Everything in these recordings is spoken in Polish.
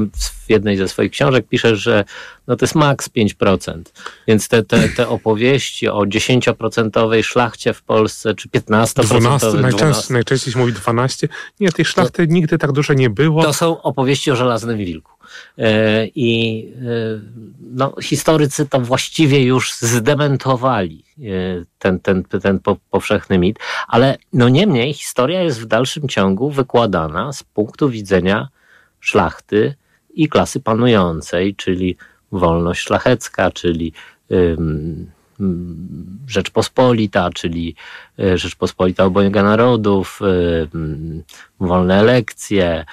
W jednej ze swoich książek piszesz, że no to jest maks 5%. Więc te opowieści o 10% szlachcie w Polsce, czy 15%. Najczęściej się mówi 12%. Nie, tej szlachty nigdy tak dużo nie było. To są opowieści o żelaznym wilku. Historycy to właściwie już zdementowali ten powszechny mit, ale no niemniej historia jest w dalszym ciągu wykładana z punktu widzenia szlachty i klasy panującej, czyli wolność szlachecka, czyli Rzeczpospolita, czyli Rzeczpospolita obojga narodów, wolne elekcje,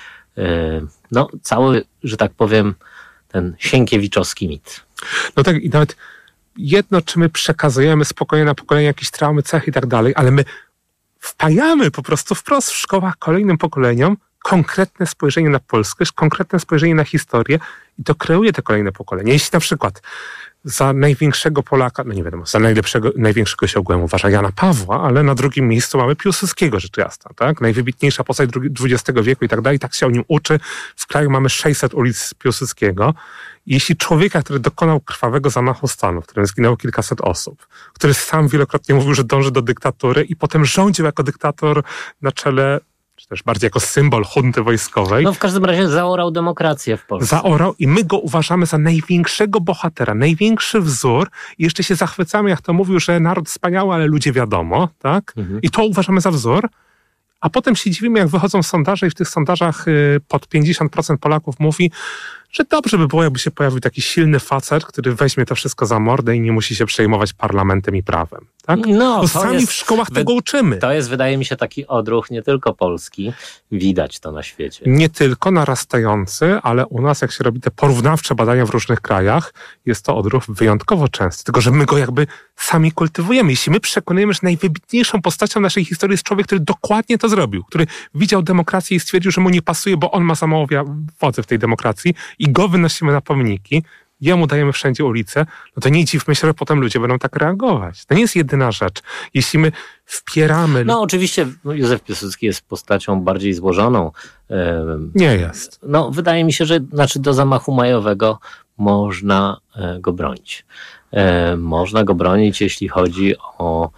cały, że tak powiem, ten sienkiewiczowski mit. No tak, i nawet jedno, czy my przekazujemy z pokolenia na pokolenie jakieś traumy, cechy i tak dalej, ale my wpajamy po prostu wprost w szkołach kolejnym pokoleniom konkretne spojrzenie na polskość, konkretne spojrzenie na historię i to kreuje te kolejne pokolenia. Jeśli na przykład za największego Polaka, no nie wiadomo, za największego się ogółem uważa Jana Pawła, ale na drugim miejscu mamy Piłsudskiego, rzecz jasna, tak? Najwybitniejsza postać XX wieku i tak dalej, tak się o nim uczy. W kraju mamy 600 ulic Piłsudskiego. Jeśli człowieka, który dokonał krwawego zamachu stanu, w którym zginęło kilkaset osób, który sam wielokrotnie mówił, że dąży do dyktatury i potem rządził jako dyktator na czele, czy też bardziej jako symbol hunty wojskowej. No w każdym razie zaorał demokrację w Polsce. Zaorał i my go uważamy za największego bohatera, największy wzór i jeszcze się zachwycamy, jak to mówił, że naród wspaniały, ale ludzie wiadomo, tak? I to uważamy za wzór. A potem się dziwimy, jak wychodzą sondaże i w tych sondażach pod 50% Polaków mówi, że dobrze by było, jakby się pojawił taki silny facet, który weźmie to wszystko za mordę i nie musi się przejmować parlamentem i prawem. Tak? Bo sami w szkołach tego uczymy. To jest, wydaje mi się, taki odruch nie tylko polski. Widać to na świecie. Nie tylko narastający, ale u nas, jak się robi te porównawcze badania w różnych krajach, jest to odruch wyjątkowo częsty. Tylko że my go jakby sami kultywujemy. Jeśli my przekonujemy, że najwybitniejszą postacią naszej historii jest człowiek, który dokładnie to zrobił, który widział demokrację i stwierdził, że mu nie pasuje, bo on ma za mało władzy w tej demokracji i go wynosimy na pomniki, jemu dajemy wszędzie ulicę, no to nie dziwmy się, że potem ludzie będą tak reagować. To nie jest jedyna rzecz. Jeśli my wpieramy... No oczywiście Józef Piłsudski jest postacią bardziej złożoną. Nie jest. No wydaje mi się, że do zamachu majowego można go bronić. Można go bronić, jeśli chodzi o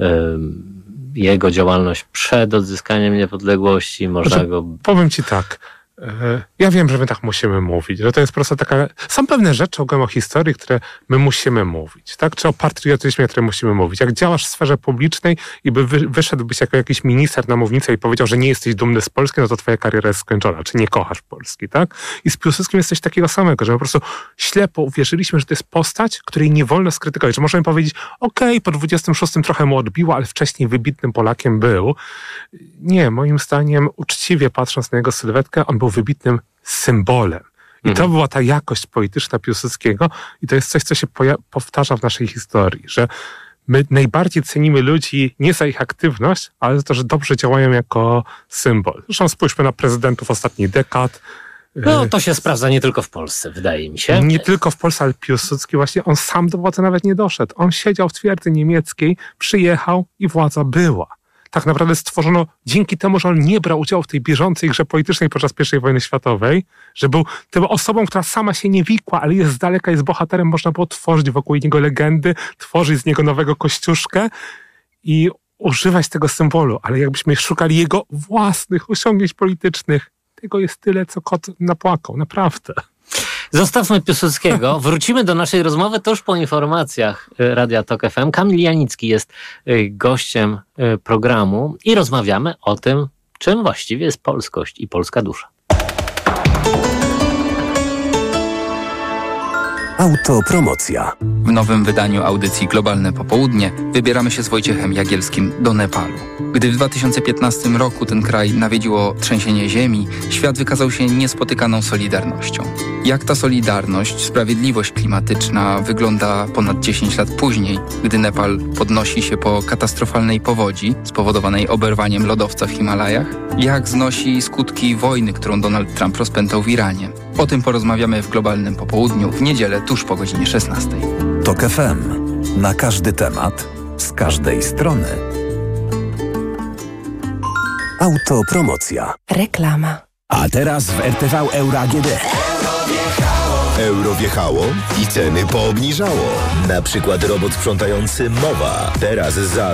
jego działalność przed odzyskaniem niepodległości. Powiem ci tak. Ja wiem, że my tak musimy mówić, że to jest prosto taka... Są pewne rzeczy ogółem o historii, które my musimy mówić, tak? Czy o patriotyzmie, które musimy mówić. Jak działasz w sferze publicznej i wyszedłbyś jako jakiś minister na mównicę i powiedział, że nie jesteś dumny z Polski, no to twoja kariera jest skończona, czy nie kochasz Polski, tak? I z Piłsudskim jest coś takiego samego, że my po prostu ślepo uwierzyliśmy, że to jest postać, której nie wolno skrytykować, że możemy powiedzieć, okej, po 26 trochę mu odbiło, ale wcześniej wybitnym Polakiem był. Nie, moim zdaniem, uczciwie patrząc na jego sylwetkę, on był wybitnym symbolem. I to była ta jakość polityczna Piłsudskiego i to jest coś, co się powtarza w naszej historii, że my najbardziej cenimy ludzi nie za ich aktywność, ale za to, że dobrze działają jako symbol. Zresztą spójrzmy na prezydentów ostatnich dekad. No to się sprawdza nie tylko w Polsce, wydaje mi się. Nie tylko w Polsce, ale Piłsudski właśnie, on sam do władzy nawet nie doszedł. On siedział w twierdzy niemieckiej, przyjechał i władza była. Tak naprawdę stworzono dzięki temu, że on nie brał udziału w tej bieżącej grze politycznej podczas I wojny światowej, że był tą osobą, która sama się nie wikła, ale jest z daleka, jest bohaterem, można było tworzyć wokół niego legendy, tworzyć z niego nowego kościuszkę i używać tego symbolu. Ale jakbyśmy szukali jego własnych osiągnięć politycznych, tego jest tyle, co kot napłakał. Naprawdę. Zostawmy Piłsudskiego. Wrócimy do naszej rozmowy tuż po informacjach Radia Tok FM. Kamil Janicki jest gościem programu i rozmawiamy o tym, czym właściwie jest polskość i polska dusza. Autopromocja. W nowym wydaniu audycji Globalne Popołudnie wybieramy się z Wojciechem Jagielskim do Nepalu. Gdy w 2015 roku ten kraj nawiedziło trzęsienie ziemi, świat wykazał się niespotykaną solidarnością. Jak ta solidarność, sprawiedliwość klimatyczna wygląda ponad 10 lat później, gdy Nepal podnosi się po katastrofalnej powodzi spowodowanej oberwaniem lodowca w Himalajach? Jak znosi skutki wojny, którą Donald Trump rozpętał w Iranie? O tym porozmawiamy w Globalnym Popołudniu w niedzielę tuż po godzinie 16. Tok FM. Na każdy temat, z każdej strony. Autopromocja. Reklama. A teraz w RTV Euro AGD. Euro wjechało i ceny poobniżało. Na przykład robot sprzątający Mowa. Teraz za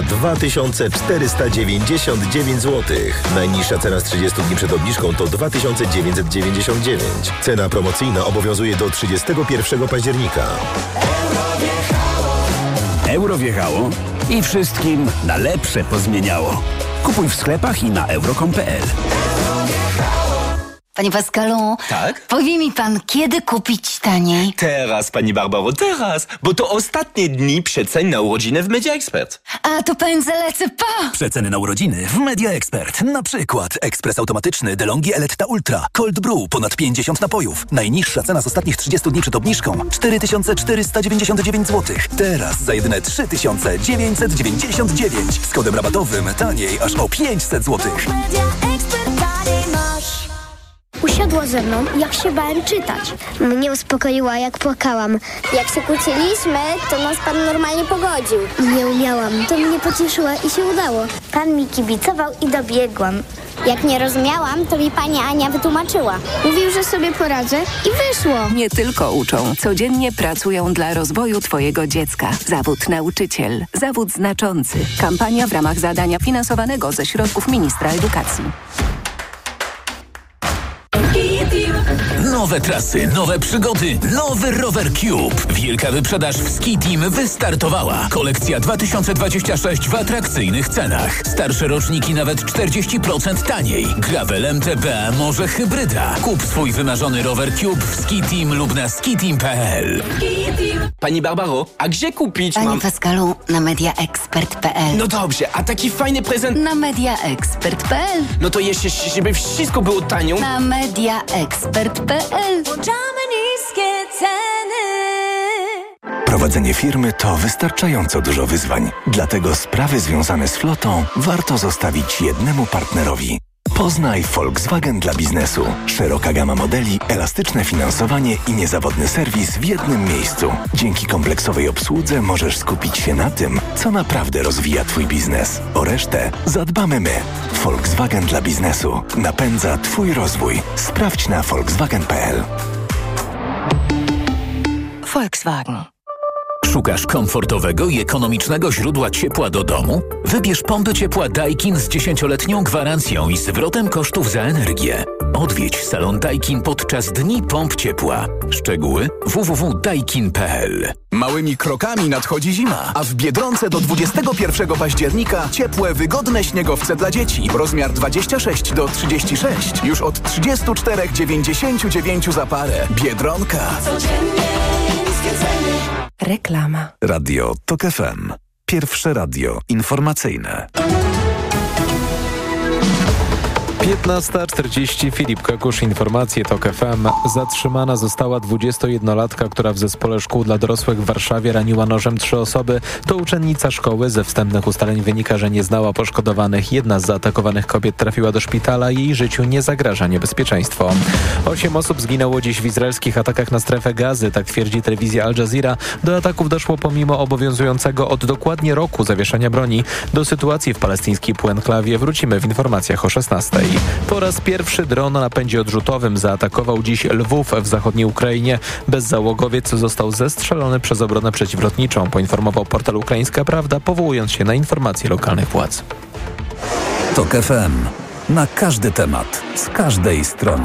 2499 zł. Najniższa cena z 30 dni przed obniżką to 2999. Cena promocyjna obowiązuje do 31 października. Euro wjechało i wszystkim na lepsze pozmieniało. Kupuj w sklepach i na euro.com.pl. Panie Pascalu, tak? Powie mi pan, kiedy kupić taniej? Teraz, pani Barbaro, teraz, bo to ostatnie dni przecen na urodziny w Media Expert. A to pędzę lecę, pa! Przeceny na urodziny w Media Expert. Na przykład ekspres automatyczny DeLonghi Eletta Ultra, Cold Brew, ponad 50 napojów. Najniższa cena z ostatnich 30 dni przed obniżką 4499 zł. Teraz za jedyne 3999. Z kodem rabatowym taniej aż o 500 zł. Media Expert taniej masz. Usiadła ze mną, jak się bałem czytać. Mnie uspokoiła, jak płakałam. Jak się kłóciliśmy, to nas pan normalnie pogodził. Nie umiałam. To mnie pocieszyła i się udało. Pan mi kibicował i dobiegłam. Jak nie rozumiałam, to mi pani Ania wytłumaczyła. Mówił, że sobie poradzę i wyszło. Nie tylko uczą, codziennie pracują dla rozwoju twojego dziecka. Zawód nauczyciel. Zawód znaczący. Kampania w ramach zadania finansowanego ze środków ministra edukacji. Nowe trasy, nowe przygody, nowy Rower Cube. Wielka wyprzedaż w Ski Team wystartowała. Kolekcja 2026 w atrakcyjnych cenach. Starsze roczniki nawet 40% taniej. Gravel MTB, może hybryda. Kup swój wymarzony Rower Cube w Ski Team lub na skiteam.pl. Pani Barbaro, a gdzie kupić Panie Pascalu, na mediaexpert.pl. No dobrze, a taki fajny prezent... Na mediaexpert.pl. No to jeszcze, żeby wszystko było tanio... Na mediaexpert.pl. Włączamy niskie ceny. Prowadzenie firmy to wystarczająco dużo wyzwań. Dlatego sprawy związane z flotą warto zostawić jednemu partnerowi. Poznaj Volkswagen dla biznesu. Szeroka gama modeli, elastyczne finansowanie i niezawodny serwis w jednym miejscu. Dzięki kompleksowej obsłudze możesz skupić się na tym, co naprawdę rozwija Twój biznes. O resztę zadbamy my. Volkswagen dla biznesu. Napędza Twój rozwój. Sprawdź na volkswagen.pl. Volkswagen. Szukasz komfortowego i ekonomicznego źródła ciepła do domu? Wybierz pompy ciepła Daikin z 10-letnią gwarancją i zwrotem kosztów za energię. Odwiedź salon Daikin podczas Dni Pomp Ciepła. Szczegóły www.daikin.pl. Małymi krokami nadchodzi zima, a w Biedronce do 21 października ciepłe, wygodne śniegowce dla dzieci. Rozmiar 26 do 36. Już od 34,99 za parę. Biedronka. Codziennie niskie ceny. Reklama. Radio TOK FM. Pierwsze radio informacyjne. 15:40. Filip Kakusz, informacje TOK FM. Zatrzymana została 21-latka, która w zespole szkół dla dorosłych w Warszawie raniła nożem 3 osoby. To uczennica szkoły. Ze wstępnych ustaleń wynika, że nie znała poszkodowanych. Jedna z zaatakowanych kobiet trafiła do szpitala. Jej życiu nie zagraża niebezpieczeństwo. 8 osób zginęło dziś w izraelskich atakach na strefę Gazy, tak twierdzi telewizja Al Jazeera. Do ataków doszło pomimo obowiązującego od dokładnie roku zawieszenia broni. Do sytuacji w palestyńskiej półenklawie wrócimy w informacjach o 16:00. Po raz pierwszy dron o napędzie odrzutowym zaatakował dziś Lwów w zachodniej Ukrainie. Bezzałogowiec został zestrzelony przez obronę przeciwlotniczą, poinformował portal Ukraińska Prawda, powołując się na informacje lokalnych władz. TOK FM. Na każdy temat, z każdej strony.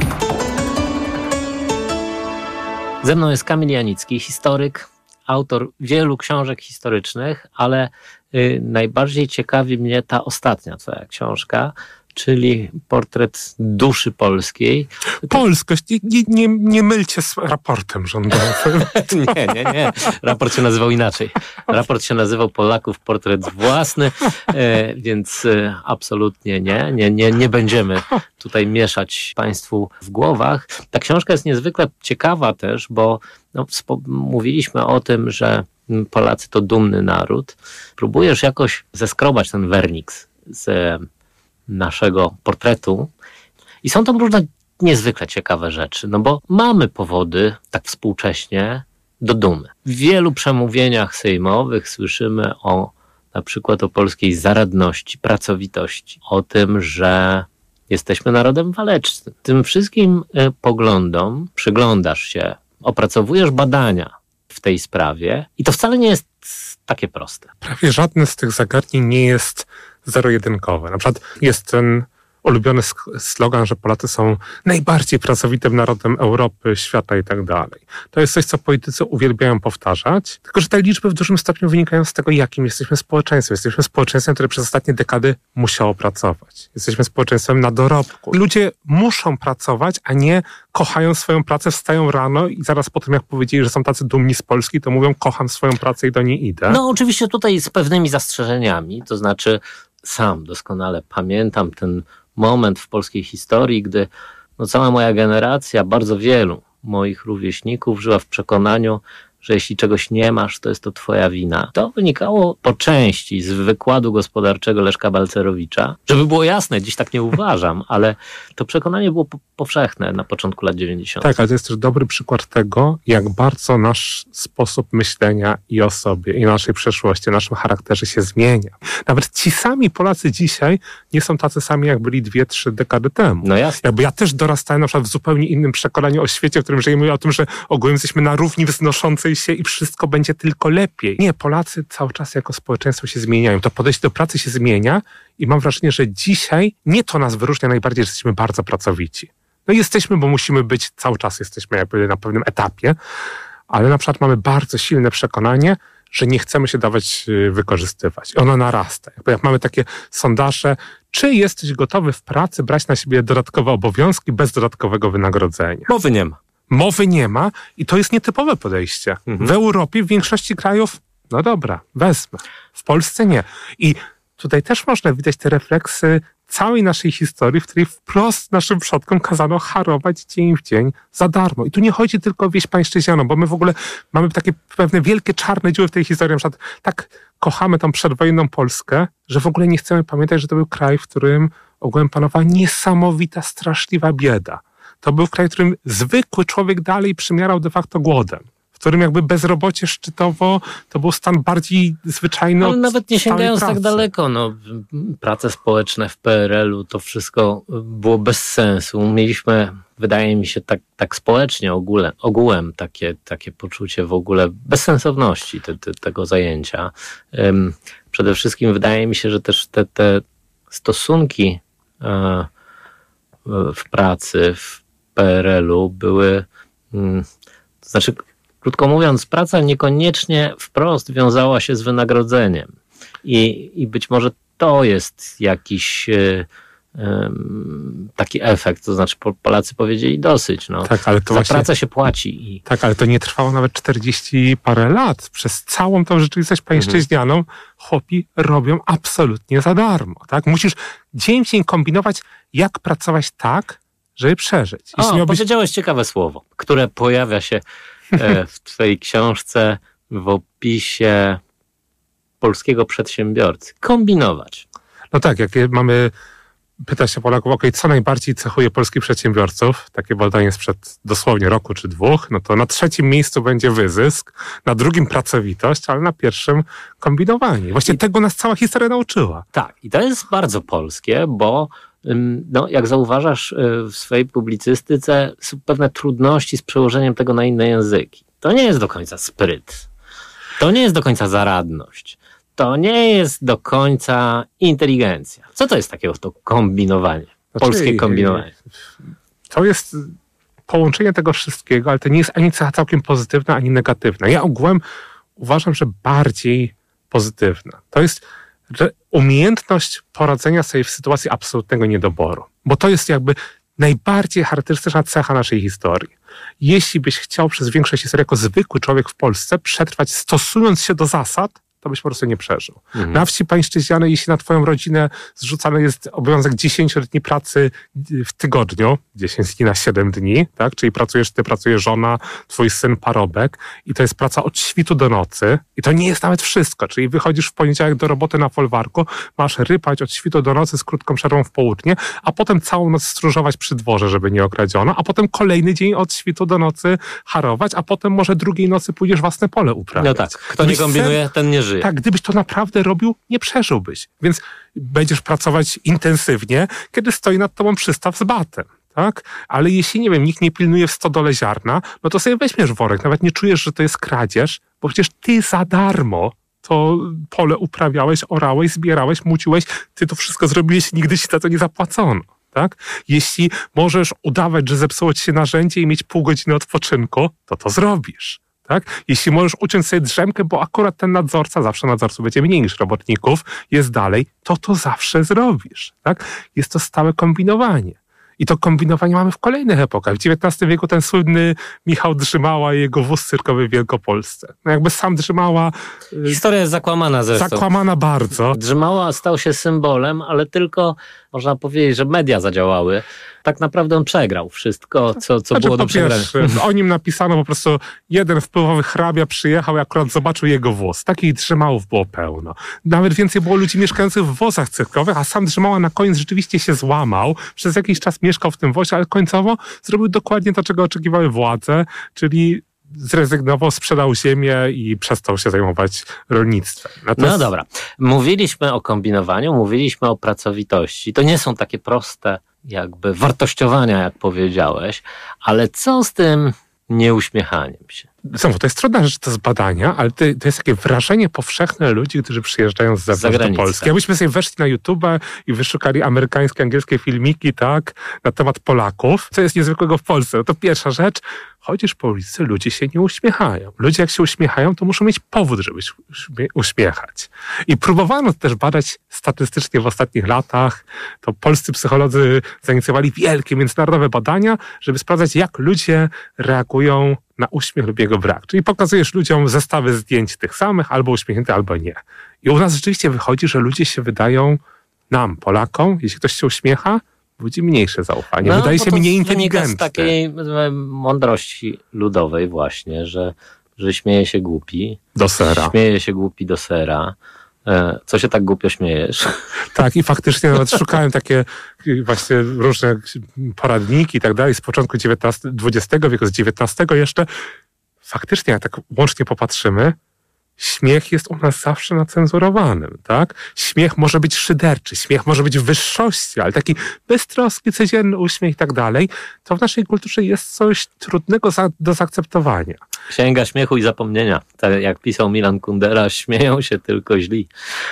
Ze mną jest Kamil Janicki, historyk, autor wielu książek historycznych, ale najbardziej ciekawi mnie ta ostatnia twoja książka, czyli portret duszy polskiej. Polskość, nie mylcie z raportem rządowym. Nie. Raport się nazywał inaczej. Raport się nazywał Polaków portret własny, więc absolutnie nie będziemy tutaj mieszać Państwu w głowach. Ta książka jest niezwykle ciekawa też, bo mówiliśmy o tym, że Polacy to dumny naród. Próbujesz jakoś zeskrobać ten werniks z naszego portretu i są tam różne niezwykle ciekawe rzeczy, no bo mamy powody tak współcześnie do dumy. W wielu przemówieniach sejmowych słyszymy na przykład o polskiej zaradności, pracowitości, o tym, że jesteśmy narodem walecznym. Tym wszystkim poglądom przyglądasz się opracowujesz badania w tej sprawie i to wcale nie jest takie proste. Prawie żadne z tych zagadnień nie jest zero-jedynkowe. Na przykład jest ten ulubiony slogan, że Polacy są najbardziej pracowitym narodem Europy, świata i tak dalej. To jest coś, co politycy uwielbiają powtarzać, tylko że te liczby w dużym stopniu wynikają z tego, jakim jesteśmy społeczeństwem. Jesteśmy społeczeństwem, które przez ostatnie dekady musiało pracować. Jesteśmy społeczeństwem na dorobku. Ludzie muszą pracować, a nie kochają swoją pracę, wstają rano i zaraz po tym, jak powiedzieli, że są tacy dumni z Polski, to mówią, kocham swoją pracę i do niej idę. No oczywiście tutaj z pewnymi zastrzeżeniami, to znaczy sam doskonale pamiętam ten moment w polskiej historii, gdy cała moja generacja, bardzo wielu moich rówieśników żyła w przekonaniu, że jeśli czegoś nie masz, to jest to twoja wina. To wynikało po części z wykładu gospodarczego Leszka Balcerowicza. Żeby było jasne, dziś tak nie uważam, ale to przekonanie było powszechne na początku lat 90. Tak, ale to jest też dobry przykład tego, jak bardzo nasz sposób myślenia i o sobie, i naszej przeszłości, o naszym charakterze się zmienia. Nawet ci sami Polacy dzisiaj nie są tacy sami, jak byli 2-3 dekady temu. No jasne. Jakby ja też dorastałem na przykład w zupełnie innym przekonaniu o świecie, w którym żyjemy, o tym, że ogółem jesteśmy na równi wznoszącej się i wszystko będzie tylko lepiej. Nie, Polacy cały czas jako społeczeństwo się zmieniają. To podejście do pracy się zmienia i mam wrażenie, że dzisiaj nie to nas wyróżnia najbardziej, że jesteśmy bardzo pracowici. No jesteśmy, bo musimy być, cały czas jesteśmy jakby na pewnym etapie, ale na przykład mamy bardzo silne przekonanie, że nie chcemy się dawać wykorzystywać. I ono narasta. Jak mamy takie sondaże, czy jesteś gotowy w pracy brać na siebie dodatkowe obowiązki bez dodatkowego wynagrodzenia? Mowy nie ma. Mowy nie ma i to jest nietypowe podejście. W Europie, w większości krajów, no dobra, wezmę. W Polsce nie. I tutaj też można widać te refleksy całej naszej historii, w której wprost naszym przodkom kazano harować dzień w dzień za darmo. I tu nie chodzi tylko o wieś pańszczyźnianą, bo my w ogóle mamy takie pewne wielkie czarne dziury w tej historii. Na przykład tak kochamy tą przedwojenną Polskę, że w ogóle nie chcemy pamiętać, że to był kraj, w którym ogółem panowała niesamowita, straszliwa bieda. To był kraj, w którym zwykły człowiek dalej przymierał de facto głodem. W którym jakby bezrobocie szczytowo to był stan bardziej zwyczajny. Ale nawet nie sięgając tak daleko, prace społeczne w PRL-u, to wszystko było bez sensu. Mieliśmy, wydaje mi się, tak społecznie ogółem takie poczucie w ogóle bezsensowności tego zajęcia. Przede wszystkim wydaje mi się, że też te stosunki w pracy w PRL-u były, to znaczy, krótko mówiąc, praca niekoniecznie wprost wiązała się z wynagrodzeniem. I być może to jest jakiś taki efekt, to znaczy Polacy powiedzieli dosyć. Tak, ale to za pracę się płaci. Tak, ale to nie trwało nawet 40 parę lat. Przez całą tą rzeczywistość pańszczyźnianą chłopi robią absolutnie za darmo. Tak? Musisz dzień w dzień kombinować, jak pracować tak, żeby przeżyć. Powiedziałeś ciekawe słowo, które pojawia się w twojej książce w opisie polskiego przedsiębiorcy. Kombinować. No tak, jak mamy pytać się Polaków, co najbardziej cechuje polskich przedsiębiorców, takie badanie sprzed dosłownie roku czy dwóch, no to na 3. miejscu będzie wyzysk, na 2. pracowitość, ale na 1. kombinowanie. Właśnie tego nas cała historia nauczyła. Tak, i to jest bardzo polskie, bo jak zauważasz w swojej publicystyce, są pewne trudności z przełożeniem tego na inne języki. To nie jest do końca spryt. To nie jest do końca zaradność. To nie jest do końca inteligencja. Co to jest takiego to kombinowanie? Polskie kombinowanie. To jest połączenie tego wszystkiego, ale to nie jest ani cecha całkiem pozytywna, ani negatywna. Ja ogółem uważam, że bardziej pozytywna. To jest umiejętność poradzenia sobie w sytuacji absolutnego niedoboru. Bo to jest jakby najbardziej charakterystyczna cecha naszej historii. Jeśli byś chciał przez większość historii jako zwykły człowiek w Polsce przetrwać stosując się do zasad, to byś po prostu nie przeżył. Na wsi pańszczyźnianej, jeśli na twoją rodzinę zrzucany jest obowiązek 10 dni pracy w tygodniu, 10 dni na 7 dni, tak? Czyli ty pracuje żona, twój syn, parobek i to jest praca od świtu do nocy i to nie jest nawet wszystko, czyli wychodzisz w poniedziałek do roboty na folwarku, masz rypać od świtu do nocy z krótką przerwą w południe, a potem całą noc stróżować przy dworze, żeby nie okradziono, a potem kolejny dzień od świtu do nocy harować, a potem może drugiej nocy pójdziesz własne pole uprawiać. No tak, kto nie kombinuje, ten nie żyje. Tak, gdybyś to naprawdę robił, nie przeżyłbyś. Więc będziesz pracować intensywnie, kiedy stoi nad tobą przystaw z batem. tak? Ale jeśli, nie wiem, nikt nie pilnuje w stodole ziarna, no to sobie weźmiesz worek, nawet nie czujesz, że to jest kradzież, bo przecież ty za darmo to pole uprawiałeś, orałeś, zbierałeś, muciłeś, ty to wszystko zrobiłeś i nigdy ci za to nie zapłacono. Tak? Jeśli możesz udawać, że zepsuło ci się narzędzie i mieć pół godziny odpoczynku, to zrobisz. Tak? Jeśli możesz uciąć sobie drzemkę, bo akurat ten nadzorca, zawsze nadzorców będzie mniej niż robotników, jest dalej, to zawsze zrobisz. Tak? Jest to stałe kombinowanie. I to kombinowanie mamy w kolejnych epokach. W XIX wieku ten słynny Michał Drzymała i jego wóz cyrkowy w Wielkopolsce. No jakby sam Drzymała... Historia jest zakłamana zresztą. Zakłamana bardzo. Drzymała stał się symbolem, ale tylko można powiedzieć, że media zadziałały. Tak naprawdę on przegrał wszystko, co było do przegrania. O nim napisano po prostu, jeden wpływowy hrabia przyjechał i akurat zobaczył jego wóz. Takich Drzymałów było pełno. Nawet więcej było ludzi mieszkających w wozach cyrkowych, a sam Drzymała na koniec rzeczywiście się złamał. Przez jakiś czas mieszkał w tym wozie, ale końcowo zrobił dokładnie to, czego oczekiwały władze, czyli zrezygnował, sprzedał ziemię i przestał się zajmować rolnictwem. No dobra. Mówiliśmy o kombinowaniu, mówiliśmy o pracowitości. To nie są takie proste jakby wartościowania, jak powiedziałeś, ale co z tym nieuśmiechaniem się? Znowu, to jest trudna rzecz do zbadania, ale to jest takie wrażenie powszechne ludzi, którzy przyjeżdżają z zewnątrz do Polski. Jakbyśmy sobie weszli na YouTube i wyszukali amerykańskie, angielskie filmiki, tak, na temat Polaków, co jest niezwykłego w Polsce. No to pierwsza rzecz, chodzisz po ulicy, ludzie się nie uśmiechają. Ludzie jak się uśmiechają, to muszą mieć powód, żeby się uśmiechać. I próbowano też badać statystycznie w ostatnich latach. To polscy psycholodzy zainicjowali wielkie międzynarodowe badania, żeby sprawdzać, jak ludzie reagują na uśmiech lub jego brak. Czyli pokazujesz ludziom zestawy zdjęć tych samych, albo uśmiechnięte, albo nie. I u nas rzeczywiście wychodzi, że ludzie się wydają nam, Polakom, jeśli ktoś się uśmiecha, budzi mniejsze zaufanie. Wydaje się mniej inteligentny. Z takiej mądrości ludowej właśnie, że śmieje się głupi. Do sera. Śmieje się głupi do sera. Co się tak głupio śmiejesz? Tak, i faktycznie nawet szukałem takie właśnie różne poradniki i tak dalej z początku XX wieku, z XIX jeszcze. Faktycznie, jak tak łącznie popatrzymy, śmiech jest u nas zawsze nacenzurowanym, tak? Śmiech może być szyderczy, śmiech może być w wyższości, ale taki beztroski, codzienny uśmiech i tak dalej, to w naszej kulturze jest coś trudnego do zaakceptowania. Księga śmiechu i zapomnienia. Tak jak pisał Milan Kundera, śmieją się tylko źli.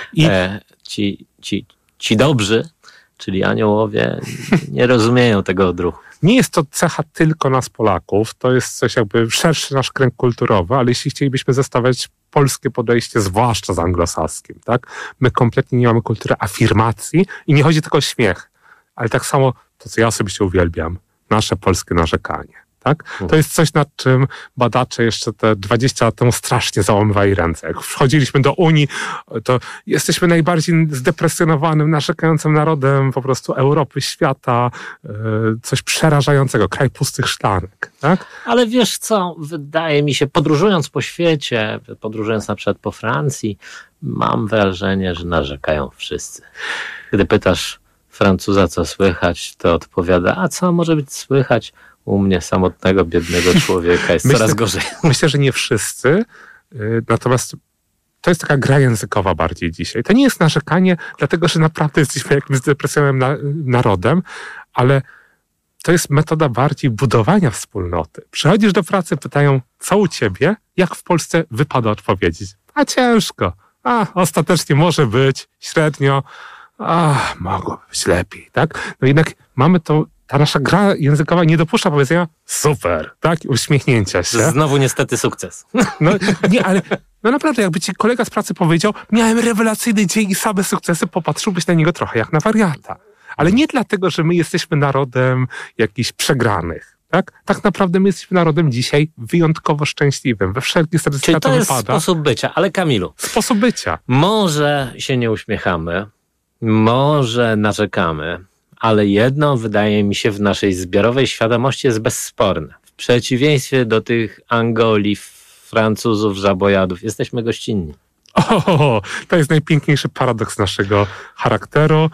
Ci dobrzy, czyli aniołowie, nie rozumieją tego odruchu. Nie jest to cecha tylko nas Polaków, to jest coś jakby szerszy nasz kręg kulturowy, ale jeśli chcielibyśmy zestawiać polskie podejście, zwłaszcza z anglosaskim, tak? My kompletnie nie mamy kultury afirmacji i nie chodzi tylko o śmiech, ale tak samo to, co ja osobiście uwielbiam, nasze polskie narzekanie. Tak? To jest coś, nad czym badacze jeszcze te 20 lat temu strasznie załamywali ręce. Jak wchodziliśmy do Unii, to jesteśmy najbardziej zdepresjonowanym, narzekającym narodem po prostu Europy, świata. Coś przerażającego. Kraj pustych szklanek. Tak? Ale wiesz co, wydaje mi się, podróżując po świecie, podróżując na przykład po Francji, mam wrażenie, że narzekają wszyscy. Gdy pytasz Francuza, co słychać, to odpowiada, a co może być słychać u mnie, samotnego, biednego człowieka, jest coraz gorzej. Myślę, że nie wszyscy, natomiast to jest taka gra językowa bardziej dzisiaj. To nie jest narzekanie, dlatego że naprawdę jesteśmy jakimś zdepresjonowanym narodem, ale to jest metoda bardziej budowania wspólnoty. Przychodzisz do pracy, pytają, co u ciebie? Jak w Polsce wypada odpowiedzieć? A ciężko. Ostatecznie może być, średnio. Mogłoby być lepiej, tak? No jednak mamy to. Ta nasza gra językowa nie dopuszcza powiedzenia super, tak? I uśmiechnięcia się. Znowu niestety sukces. No nie, ale no naprawdę, jakby ci kolega z pracy powiedział, miałem rewelacyjny dzień i same sukcesy, popatrzyłbyś na niego trochę jak na wariata. Ale nie dlatego, że my jesteśmy narodem jakichś przegranych. Tak naprawdę my jesteśmy narodem dzisiaj wyjątkowo szczęśliwym. We wszelkich statystykach to wypada. To jest sposób bycia, ale Kamilu. Sposób bycia. Może się nie uśmiechamy, może narzekamy, ale jedno, wydaje mi się, w naszej zbiorowej świadomości jest bezsporne. W przeciwieństwie do tych Angoli, Francuzów, żabojadów, jesteśmy gościnni. To jest najpiękniejszy paradoks naszego charakteru.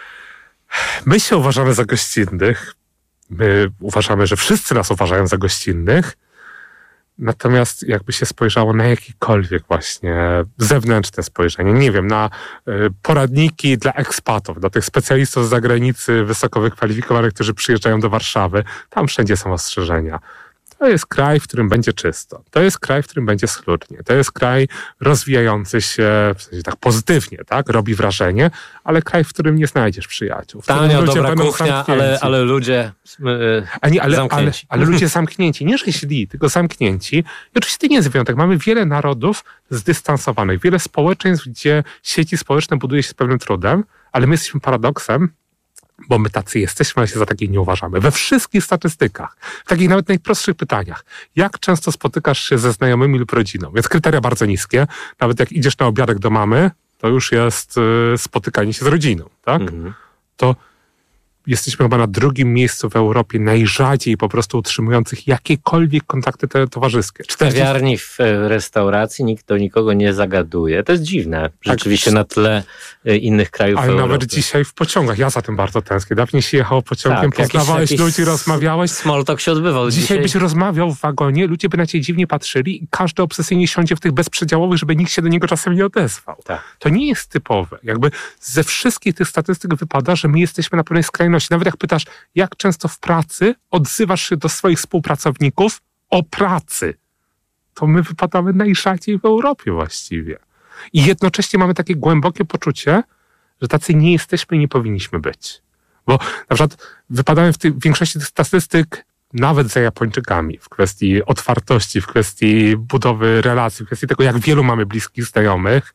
My się uważamy za gościnnych. My uważamy, że wszyscy nas uważają za gościnnych. Natomiast jakby się spojrzało na jakiekolwiek właśnie zewnętrzne spojrzenie, nie wiem, na poradniki dla ekspatów, dla tych specjalistów z zagranicy wysoko wykwalifikowanych, którzy przyjeżdżają do Warszawy, tam wszędzie są ostrzeżenia. To jest kraj, w którym będzie czysto. To jest kraj, w którym będzie schludnie. To jest kraj rozwijający się, w sensie tak pozytywnie, tak? Robi wrażenie, ale kraj, w którym nie znajdziesz przyjaciół. Tania, dobra kuchnia, ale ludzie zamknięci. Ale ludzie zamknięci. Nie, że źli, tylko zamknięci. I oczywiście nie jest wyjątek. Mamy wiele narodów zdystansowanych, wiele społeczeństw, gdzie sieci społeczne buduje się z pewnym trudem, ale my jesteśmy paradoksem, bo my tacy jesteśmy, ale się za takich nie uważamy. We wszystkich statystykach, w takich nawet najprostszych pytaniach, jak często spotykasz się ze znajomymi lub rodziną? Więc kryteria bardzo niskie. Nawet jak idziesz na obiadek do mamy, to już jest spotykanie się z rodziną, tak? To jesteśmy chyba na drugim miejscu w Europie najrzadziej po prostu utrzymujących jakiekolwiek kontakty towarzyskie. W kawiarni, w restauracji nikt do nikogo nie zagaduje. To jest dziwne. Rzeczywiście na tle innych krajów ale Europy. Nawet dzisiaj w pociągach. Ja za tym bardzo tęsknię. Dawniej się jechało pociągiem, poznawałeś ludzi, rozmawiałeś. Small talk się odbywał. Dzisiaj byś rozmawiał w wagonie, ludzie by na ciebie dziwnie patrzyli i każdy obsesyjnie siądzie w tych bezprzedziałowych, żeby nikt się do niego czasem nie odezwał. Tak. To nie jest typowe. Jakby ze wszystkich tych statystyk wypada, że my jesteśmy na pewnej skrajności. Nawet jak pytasz, jak często w pracy odzywasz się do swoich współpracowników o pracy, to my wypadamy najrzadziej w Europie właściwie. I jednocześnie mamy takie głębokie poczucie, że tacy nie jesteśmy i nie powinniśmy być. Bo na przykład wypadamy w większości tych statystyk nawet za Japończykami w kwestii otwartości, w kwestii budowy relacji, w kwestii tego, jak wielu mamy bliskich znajomych,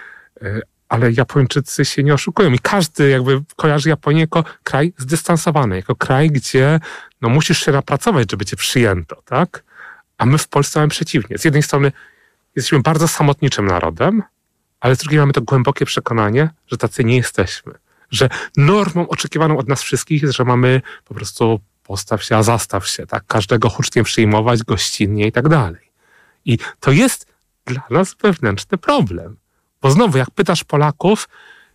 ale Japończycy się nie oszukują i każdy jakby kojarzy Japonię jako kraj zdystansowany, jako kraj, gdzie no, musisz się napracować, żeby cię przyjęto, tak? A my w Polsce mamy przeciwnie. Z jednej strony jesteśmy bardzo samotniczym narodem, ale z drugiej mamy to głębokie przekonanie, że tacy nie jesteśmy. Że normą oczekiwaną od nas wszystkich jest, że mamy po prostu postaw się, a zastaw się, tak? Każdego hucznie przyjmować, gościnnie i tak dalej. I to jest dla nas wewnętrzny problem. Bo znowu, jak pytasz Polaków,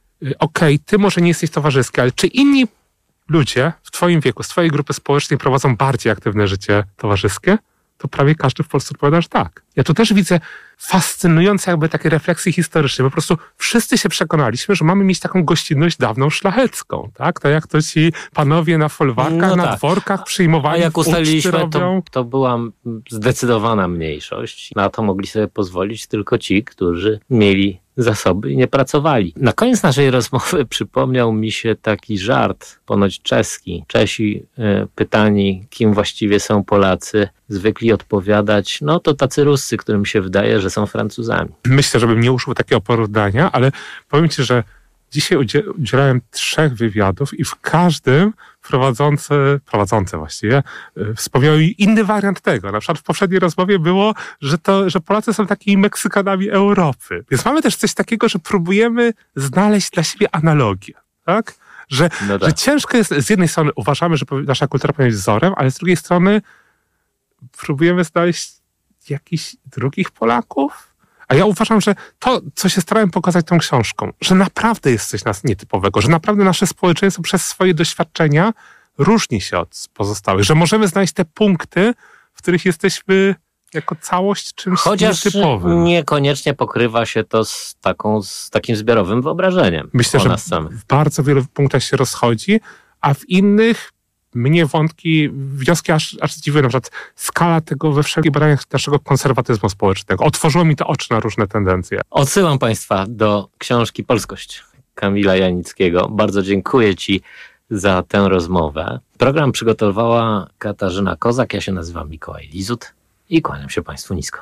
okej, ty może nie jesteś towarzyski, ale czy inni ludzie w twoim wieku, z twojej grupy społecznej prowadzą bardziej aktywne życie towarzyskie? To prawie każdy w Polsce odpowiada, że tak. Ja tu też widzę fascynujące jakby takie refleksje historyczne. Po prostu wszyscy się przekonaliśmy, że mamy mieć taką gościnność dawną szlachecką, tak? To jak to ci panowie na folwarkach, na dworkach przyjmowali. A jak ustaliliśmy, to była zdecydowana mniejszość. Na to mogli sobie pozwolić tylko ci, którzy mieli zasoby i nie pracowali. Na koniec naszej rozmowy przypomniał mi się taki żart, ponoć czeski. Czesi pytani, kim właściwie są Polacy, zwykli odpowiadać, no to tacy Ruscy, którym się wydaje, że są Francuzami. Myślę, żebym nie użył takiego porównania, ale powiem ci, że dzisiaj udzielałem 3 wywiadów i w każdym prowadzący właściwie wspomniał inny wariant tego. Na przykład w poprzedniej rozmowie było, że Polacy są takimi Meksykanami Europy. Więc mamy też coś takiego, że próbujemy znaleźć dla siebie analogię, tak? Że ciężko jest, z jednej strony uważamy, że nasza kultura powinna być wzorem, ale z drugiej strony próbujemy znaleźć jakichś drugich Polaków. A ja uważam, że to, co się starałem pokazać tą książką, że naprawdę jest coś nas nietypowego, że naprawdę nasze społeczeństwo przez swoje doświadczenia różni się od pozostałych, że możemy znaleźć te punkty, w których jesteśmy jako całość czymś nietypowym. Chociaż niekoniecznie pokrywa się to z takim zbiorowym wyobrażeniem. Myślę, że w bardzo wielu punktach się rozchodzi, a w innych mnie wnioski aż zdziwiły. Na przykład skala tego we wszelkich badaniach naszego konserwatyzmu społecznego. Otworzyło mi to oczy na różne tendencje. Odsyłam Państwa do książki Polskość Kamila Janickiego. Bardzo dziękuję Ci za tę rozmowę. Program przygotowała Katarzyna Kozak. Ja się nazywam Mikołaj Lizut i kłaniam się Państwu nisko.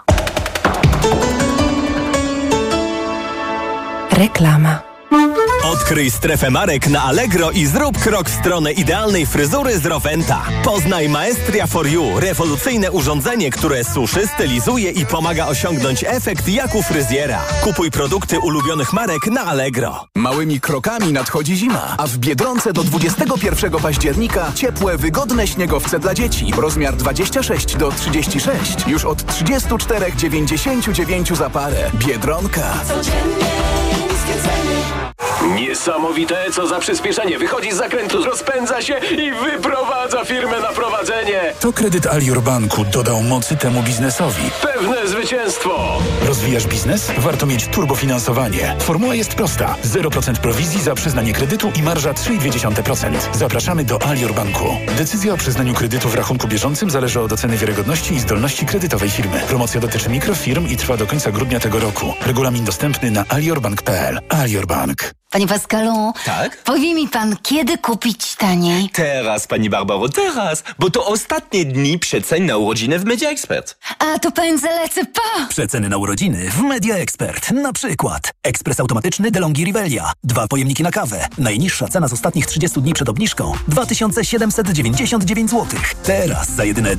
Reklama. Odkryj strefę marek na Allegro i zrób krok w stronę idealnej fryzury z Rowenta. Poznaj Maestria for You, rewolucyjne urządzenie, które suszy, stylizuje i pomaga osiągnąć efekt jak u fryzjera. Kupuj produkty ulubionych marek na Allegro. Małymi krokami nadchodzi zima, a w Biedronce do 21 października ciepłe, wygodne śniegowce dla dzieci. Rozmiar 26 do 36. Już od 34,99 za parę. Biedronka. Codziennie niskie ceny. Niesamowite, co za przyspieszenie. Wychodzi z zakrętu, rozpędza się i wyprowadza firmę na prowadzenie. To kredyt Alior Banku dodał mocy temu biznesowi. Pewne zwycięstwo. Rozwijasz biznes? Warto mieć turbofinansowanie. Formuła jest prosta. 0% prowizji za przyznanie kredytu i marża 3,2%. Zapraszamy do Alior Banku. Decyzja o przyznaniu kredytu w rachunku bieżącym zależy od oceny wiarygodności i zdolności kredytowej firmy. Promocja dotyczy mikrofirm i trwa do końca grudnia tego roku. Regulamin dostępny na aliorbank.pl. Alior Bank. Panie Pascalu, tak? Powie mi pan, kiedy kupić taniej? Teraz, pani Barbaro, teraz, bo to ostatnie dni przecen na urodziny w Media Expert. A to pędzę lecę po! Przeceny na urodziny w Media Expert. Na przykład ekspres automatyczny DeLonghi Rivelia. 2 pojemniki na kawę. Najniższa cena z ostatnich 30 dni przed obniżką 2799 zł. Teraz za jedyne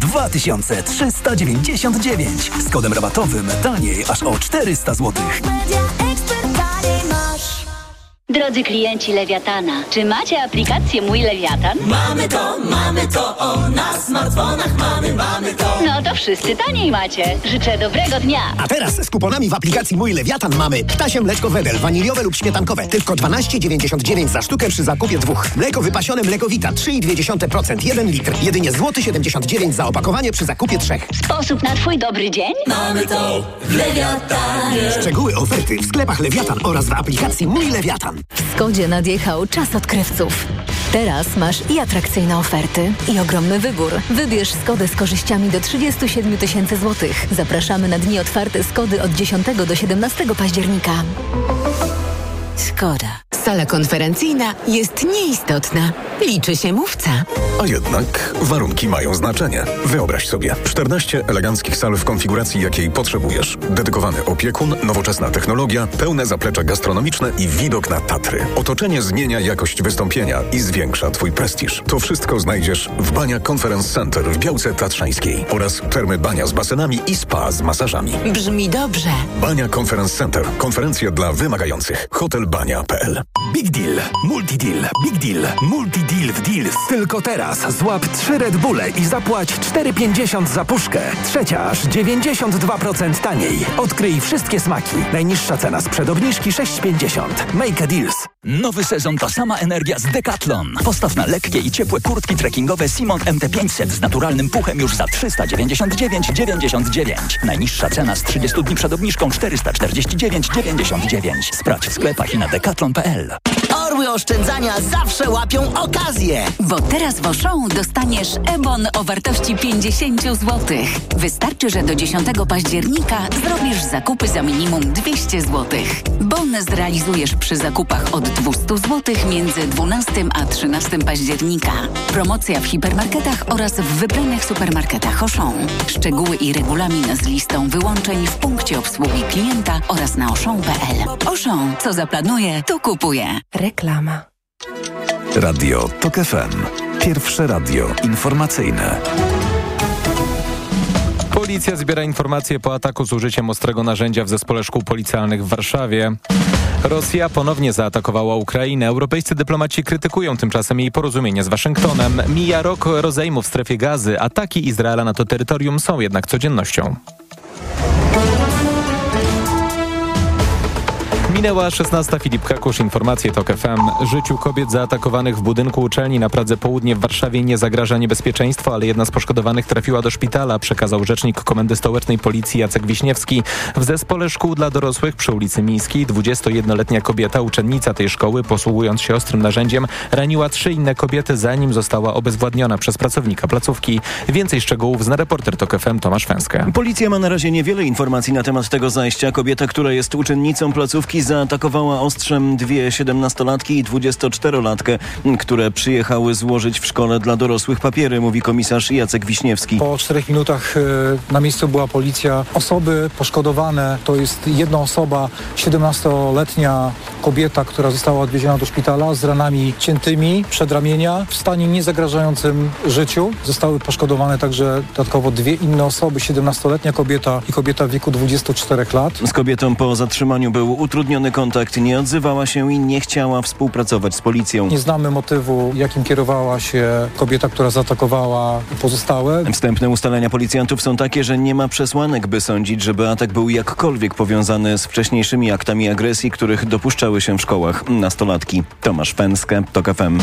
2399. Z kodem rabatowym taniej aż o 400 zł. Drodzy klienci Lewiatana, czy macie aplikację Mój Lewiatan? Mamy to, o, na smartfonach mamy to. No to wszyscy taniej macie. Życzę dobrego dnia. A teraz z kuponami w aplikacji Mój Lewiatan mamy ptasie mleczko Wedel, waniliowe lub śmietankowe, tylko 12,99 za sztukę przy zakupie 2. Mleko wypasione Mleko Vita 3,2%, 1 litr, jedynie złoty 79 za opakowanie przy zakupie 3. Sposób na twój dobry dzień? Mamy to w Lewiatanie. Szczegóły oferty w sklepach Lewiatan oraz w aplikacji Mój Lewiatan. W Skodzie nadjechał czas odkrywców. Teraz masz i atrakcyjne oferty, i ogromny wybór. Wybierz Skodę z korzyściami do 37 000 złotych. Zapraszamy na dni otwarte Skody od 10 do 17 października. Skoda. Sala konferencyjna jest nieistotna. Liczy się mówca. A jednak warunki mają znaczenie. Wyobraź sobie 14 eleganckich sal w konfiguracji, jakiej potrzebujesz. Dedykowany opiekun, nowoczesna technologia, pełne zaplecze gastronomiczne i widok na Tatry. Otoczenie zmienia jakość wystąpienia i zwiększa Twój prestiż. To wszystko znajdziesz w Bania Conference Center w Białce Tatrzańskiej oraz termy Bania z basenami i spa z masażami. Brzmi dobrze. Bania Conference Center. Konferencje dla wymagających. Hotelbania.pl. Big Deal, Multi-Deal, Big Deal, Multi-Deal w Deals. Tylko teraz złap 3 Red Bulle i zapłać 4,50 za puszkę. Trzecia aż 92% taniej. Odkryj wszystkie smaki. Najniższa cena sprzed obniżki 6,50. Make a Deals. Nowy sezon to sama energia z Decathlon. Postaw na lekkie i ciepłe kurtki trekkingowe Simon MT500 z naturalnym puchem już za 399,99. Najniższa cena z 30 dni przed obniżką 449,99. Sprawdź w sklepach i na decathlon.pl. Orły oszczędzania zawsze łapią okazję. Bo teraz w Auchan dostaniesz e-bon o wartości 50 zł. Wystarczy, że do 10 października zrobisz zakupy za minimum 200 zł. Bon zrealizujesz przy zakupach od 200 zł między 12 a 13 października. Promocja w hipermarketach oraz w wybranych supermarketach Auchan. Szczegóły i regulamin z listą wyłączeń w punkcie obsługi klienta oraz na auchan.pl. Auchan, co zaplanuje, to kupuje. Reklama. Radio TOK FM. Pierwsze radio informacyjne. Policja zbiera informacje po ataku z użyciem ostrego narzędzia w zespole szkół policjalnych w Warszawie. Rosja ponownie zaatakowała Ukrainę. Europejscy dyplomaci krytykują tymczasem jej porozumienie z Waszyngtonem. Mija rok rozejmu w strefie Gazy. Ataki Izraela na to terytorium są jednak codziennością. Minęła 16. Filip Kakusz, informacje TOK FM. Życiu kobiet zaatakowanych w budynku uczelni na Pradze Południe w Warszawie nie zagraża niebezpieczeństwo, ale jedna z poszkodowanych trafiła do szpitala, przekazał rzecznik Komendy Stołecznej Policji Jacek Wiśniewski. W zespole szkół dla dorosłych przy ulicy Miejskiej 21-letnia kobieta, uczennica tej szkoły, posługując się ostrym narzędziem, raniła 3 inne kobiety, zanim została obezwładniona przez pracownika placówki. Więcej szczegółów zna reporter TOK FM Tomasz Fęskę. Policja ma na razie niewiele informacji na temat tego zajścia. Kobieta, która jest uczennicą placówki, zaatakowała ostrzem 2 17-latki i 24-latkę, które przyjechały złożyć w szkole dla dorosłych papiery, mówi komisarz Jacek Wiśniewski. Po 4 minutach na miejscu była policja. Osoby poszkodowane to jest jedna osoba, 17-letnia kobieta, która została odwieziona do szpitala z ranami ciętymi przedramienia w stanie niezagrażającym życiu. Zostały poszkodowane także dodatkowo 2 inne osoby, 17-letnia kobieta i kobieta w wieku 24 lat. Z kobietą po zatrzymaniu był utrudniony zapewniony kontakt, nie odzywała się i nie chciała współpracować z policją. Nie znamy motywu, jakim kierowała się kobieta, która zaatakowała pozostałe. Wstępne ustalenia policjantów są takie, że nie ma przesłanek, by sądzić, żeby atak był jakkolwiek powiązany z wcześniejszymi aktami agresji, których dopuszczały się w szkołach nastolatki. Tomasz Fęskę, TOK FM.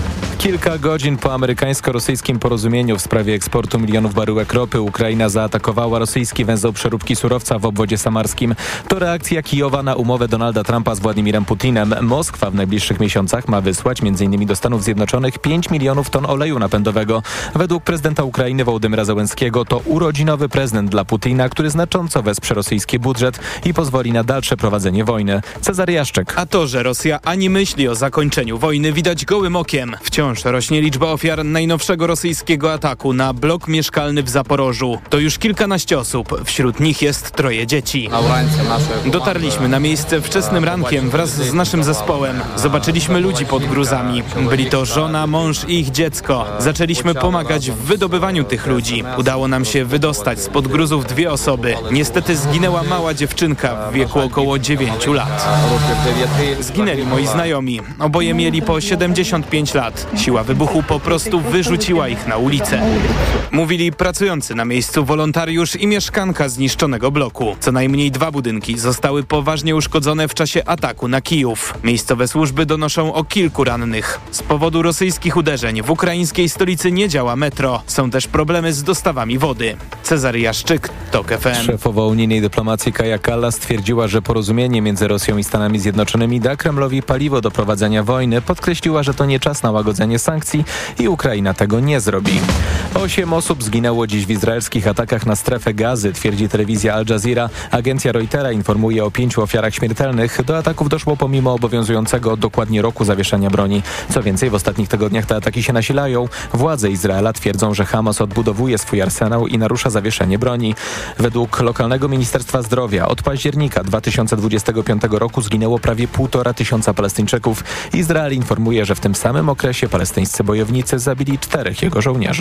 Kilka godzin po amerykańsko-rosyjskim porozumieniu w sprawie eksportu milionów baryłek ropy Ukraina zaatakowała rosyjski węzeł przeróbki surowca w obwodzie samarskim. To reakcja Kijowa na umowę Donalda Trumpa z Władimirem Putinem. Moskwa w najbliższych miesiącach ma wysłać m.in. do Stanów Zjednoczonych 5 milionów ton oleju napędowego. Według prezydenta Ukrainy Wołodymyra Zełenskiego to urodzinowy prezent dla Putina, który znacząco wesprze rosyjski budżet i pozwoli na dalsze prowadzenie wojny. Cezary Jaszczek. A to, że Rosja ani myśli o zakończeniu wojny, widać gołym okiem. Wciąż rośnie liczba ofiar najnowszego rosyjskiego ataku na blok mieszkalny w Zaporożu. To już kilkanaście osób, wśród nich jest 3 dzieci. Dotarliśmy na miejsce wczesnym rankiem wraz z naszym zespołem. Zobaczyliśmy ludzi pod gruzami. Byli to żona, mąż i ich dziecko. Zaczęliśmy pomagać w wydobywaniu tych ludzi. Udało nam się wydostać spod gruzów 2 osoby. Niestety zginęła mała dziewczynka w wieku około 9 lat. Zginęli moi znajomi. Oboje mieli po 75 lat. Siła wybuchu po prostu wyrzuciła ich na ulicę. Mówili pracujący na miejscu wolontariusz i mieszkanka zniszczonego bloku. Co najmniej 2 budynki zostały poważnie uszkodzone w czasie ataku na Kijów. Miejscowe służby donoszą o kilku rannych. Z powodu rosyjskich uderzeń w ukraińskiej stolicy nie działa metro. Są też problemy z dostawami wody. Cezary Jaszczyk, TOK FM. Szefowa unijnej dyplomacji Kaja Kallas stwierdziła, że porozumienie między Rosją i Stanami Zjednoczonymi da Kremlowi paliwo do prowadzenia wojny. Podkreśliła, że to nie czas na łagodzenie sankcji i Ukraina tego nie zrobi. 8 osób zginęło dziś w izraelskich atakach na strefę Gazy, twierdzi telewizja Al Jazeera. Agencja Reutera informuje o 5 ofiarach śmiertelnych. Do ataków doszło pomimo obowiązującego dokładnie roku zawieszenia broni. Co więcej, w ostatnich tygodniach te ataki się nasilają. Władze Izraela twierdzą, że Hamas odbudowuje swój arsenał i narusza zawieszenie broni. Według lokalnego Ministerstwa Zdrowia od października 2025 roku zginęło prawie 1500 Palestyńczyków. Izrael informuje, że w tym samym okresie palestyńscy bojownicy zabili 4 jego żołnierzy.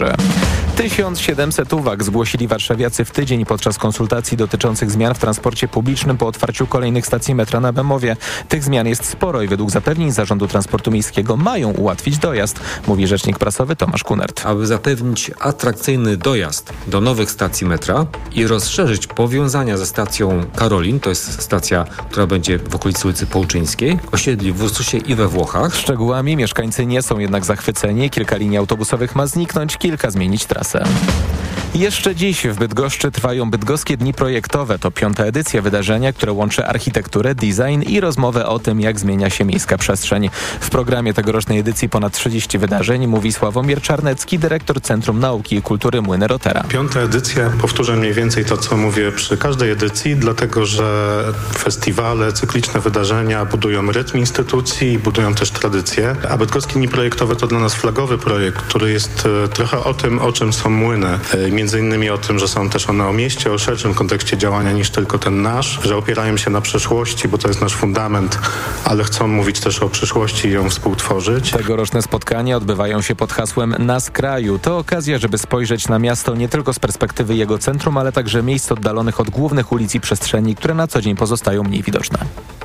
1700 uwag zgłosili warszawiacy w tydzień podczas konsultacji dotyczących zmian w transporcie publicznym po otwarciu kolejnych stacji metra na Bemowie. Tych zmian jest sporo i według zapewnień Zarządu Transportu Miejskiego mają ułatwić dojazd, mówi rzecznik prasowy Tomasz Kunert. Aby zapewnić atrakcyjny dojazd do nowych stacji metra i rozszerzyć powiązania ze stacją Karolin, to jest stacja, która będzie w okolicy ulicy Połczyńskiej, osiedli w Ursusie i we Włochach. Szczegółami mieszkańcy nie są jednak zachwyceni. Kilka linii autobusowych ma zniknąć, kilka zmienić trasę. Jeszcze dziś w Bydgoszczy trwają Bydgoskie Dni Projektowe. To 5. edycja wydarzenia, które łączy architekturę, design i rozmowę o tym, jak zmienia się miejska przestrzeń. W programie tegorocznej edycji ponad 30 wydarzeń, mówi Sławomir Czarnecki, dyrektor Centrum Nauki i Kultury Młyny Rotera. 5. edycja, powtórzę mniej więcej to, co mówię przy każdej edycji, dlatego że festiwale, cykliczne wydarzenia budują rytm instytucji i budują też tradycje. A Bydgoskie Dni Projektowe to dla nas flagowy projekt, który jest trochę o tym, o czym są młyny. Między innymi o tym, że są też one o mieście, o szerszym kontekście działania niż tylko ten nasz, że opierają się na przeszłości, bo to jest nasz fundament, ale chcą mówić też o przyszłości i ją współtworzyć. Tegoroczne spotkania odbywają się pod hasłem Nas Kraju. To okazja, żeby spojrzeć na miasto nie tylko z perspektywy jego centrum, ale także miejsc oddalonych od głównych ulic i przestrzeni, które na co dzień pozostają mniej widoczne.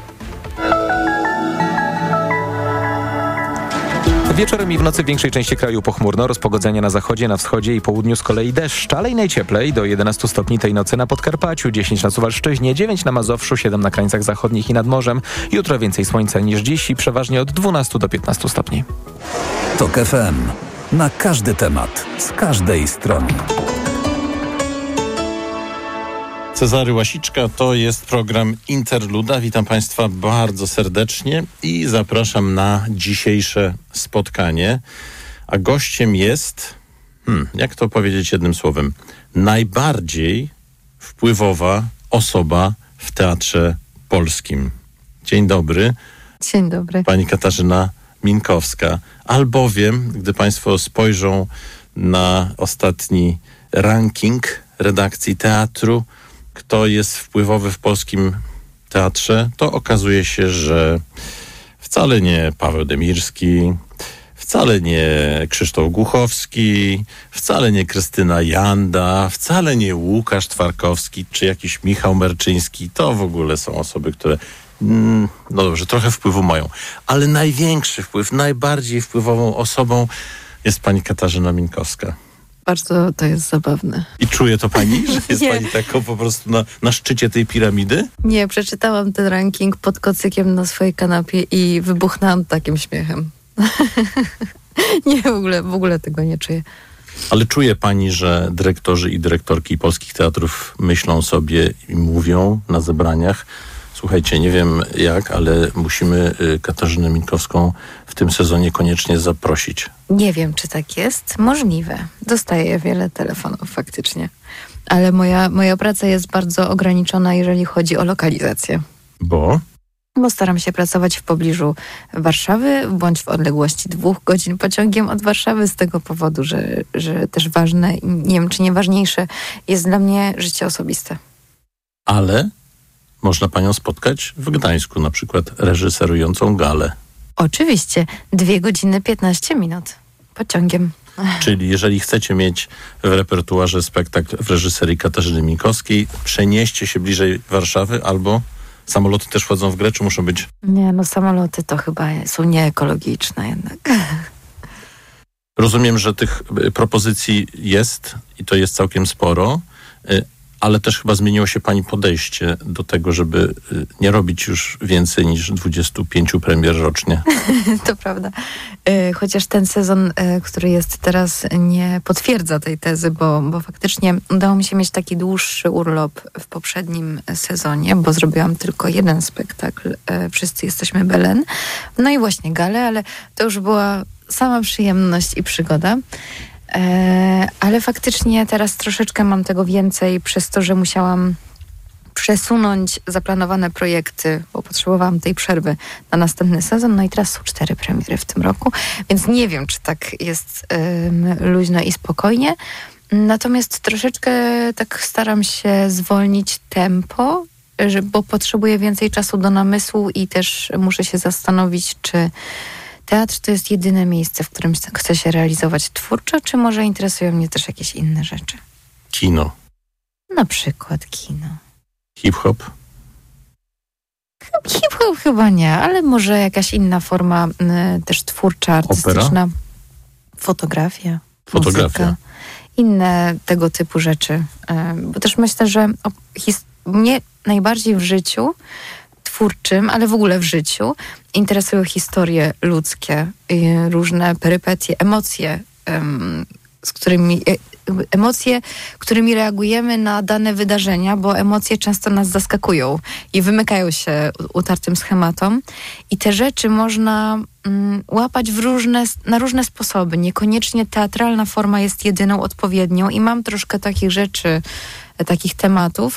Wieczorem i w nocy w większej części kraju pochmurno, rozpogodzenie na zachodzie, na wschodzie i południu z kolei deszcz, ale i najcieplej do 11 stopni tej nocy na Podkarpaciu, 10 na Suwalszczyźnie, 9 na Mazowszu, 7 na krańcach zachodnich i nad morzem. Jutro więcej słońca niż dziś i przeważnie od 12 do 15 stopni. TOK FM. Na każdy temat, z każdej strony. Cezary Łasiczka, to jest program Interluda. Witam Państwa bardzo serdecznie i zapraszam na dzisiejsze spotkanie. A gościem jest, jak to powiedzieć jednym słowem, najbardziej wpływowa osoba w Teatrze Polskim. Dzień dobry. Dzień dobry. Pani Katarzyna Minkowska. Albowiem, gdy Państwo spojrzą na ostatni ranking redakcji teatru, kto jest wpływowy w polskim teatrze, to okazuje się, że wcale nie Paweł Demirski, wcale nie Krzysztof Głuchowski, wcale nie Krystyna Janda, wcale nie Łukasz Twarkowski, czy jakiś Michał Merczyński. To w ogóle są osoby, które no dobrze, trochę wpływu mają, ale największy wpływ, najbardziej wpływową osobą jest pani Katarzyna Minkowska. Bardzo to jest zabawne. I czuje to pani, że jest pani taką po prostu na szczycie tej piramidy? Nie, przeczytałam ten ranking pod kocykiem na swojej kanapie i wybuchnęłam takim śmiechem. Nie, w ogóle tego nie czuję. Ale czuje pani, że dyrektorzy i dyrektorki polskich teatrów myślą sobie i mówią na zebraniach: słuchajcie, nie wiem jak, ale musimy Katarzynę Minkowską w tym sezonie koniecznie zaprosić. Nie wiem, czy tak jest. Możliwe. Dostaję wiele telefonów faktycznie. Ale moja praca jest bardzo ograniczona, jeżeli chodzi o lokalizację. Bo staram się pracować w pobliżu Warszawy, bądź w odległości 2 godzin pociągiem od Warszawy, z tego powodu, że też ważne, nie wiem, czy nie ważniejsze, jest dla mnie życie osobiste. Ale można panią spotkać w Gdańsku, na przykład reżyserującą galę. Oczywiście. 2 godziny 15 minut pociągiem. Czyli jeżeli chcecie mieć w repertuarze spektakl w reżyserii Katarzyny Minkowskiej, przenieście się bliżej Warszawy, albo samoloty też wchodzą w grę, czy muszą być? Nie, samoloty to chyba są nieekologiczne jednak. Rozumiem, że tych propozycji jest i to jest całkiem sporo, ale też chyba zmieniło się pani podejście do tego, żeby nie robić już więcej niż 25 premier rocznie. To prawda. Chociaż ten sezon, który jest teraz, nie potwierdza tej tezy, bo faktycznie udało mi się mieć taki dłuższy urlop w poprzednim sezonie, bo zrobiłam tylko 1 spektakl. Wszyscy jesteśmy Belen. No i właśnie galę, ale to już była sama przyjemność i przygoda. Ale faktycznie teraz troszeczkę mam tego więcej przez to, że musiałam przesunąć zaplanowane projekty, bo potrzebowałam tej przerwy na następny sezon. No i teraz są 4 premiery w tym roku, więc nie wiem, czy tak jest luźno i spokojnie. Natomiast troszeczkę tak staram się zwolnić tempo, bo potrzebuję więcej czasu do namysłu i też muszę się zastanowić, czy teatr to jest jedyne miejsce, w którym chcę się realizować twórczo, czy może interesują mnie też jakieś inne rzeczy? Kino. Na przykład kino. Hip-hop? Hip-hop chyba nie, ale może jakaś inna forma też twórcza, artystyczna. Opera? Fotografia. Muzyka, inne tego typu rzeczy. Bo też myślę, że mnie najbardziej w życiu twórczym, ale w ogóle w życiu interesują historie ludzkie, różne perypetie, emocje, którymi reagujemy na dane wydarzenia, bo emocje często nas zaskakują i wymykają się utartym schematom. I te rzeczy można łapać na różne sposoby. Niekoniecznie teatralna forma jest jedyną odpowiednią i mam troszkę takich rzeczy, takich tematów,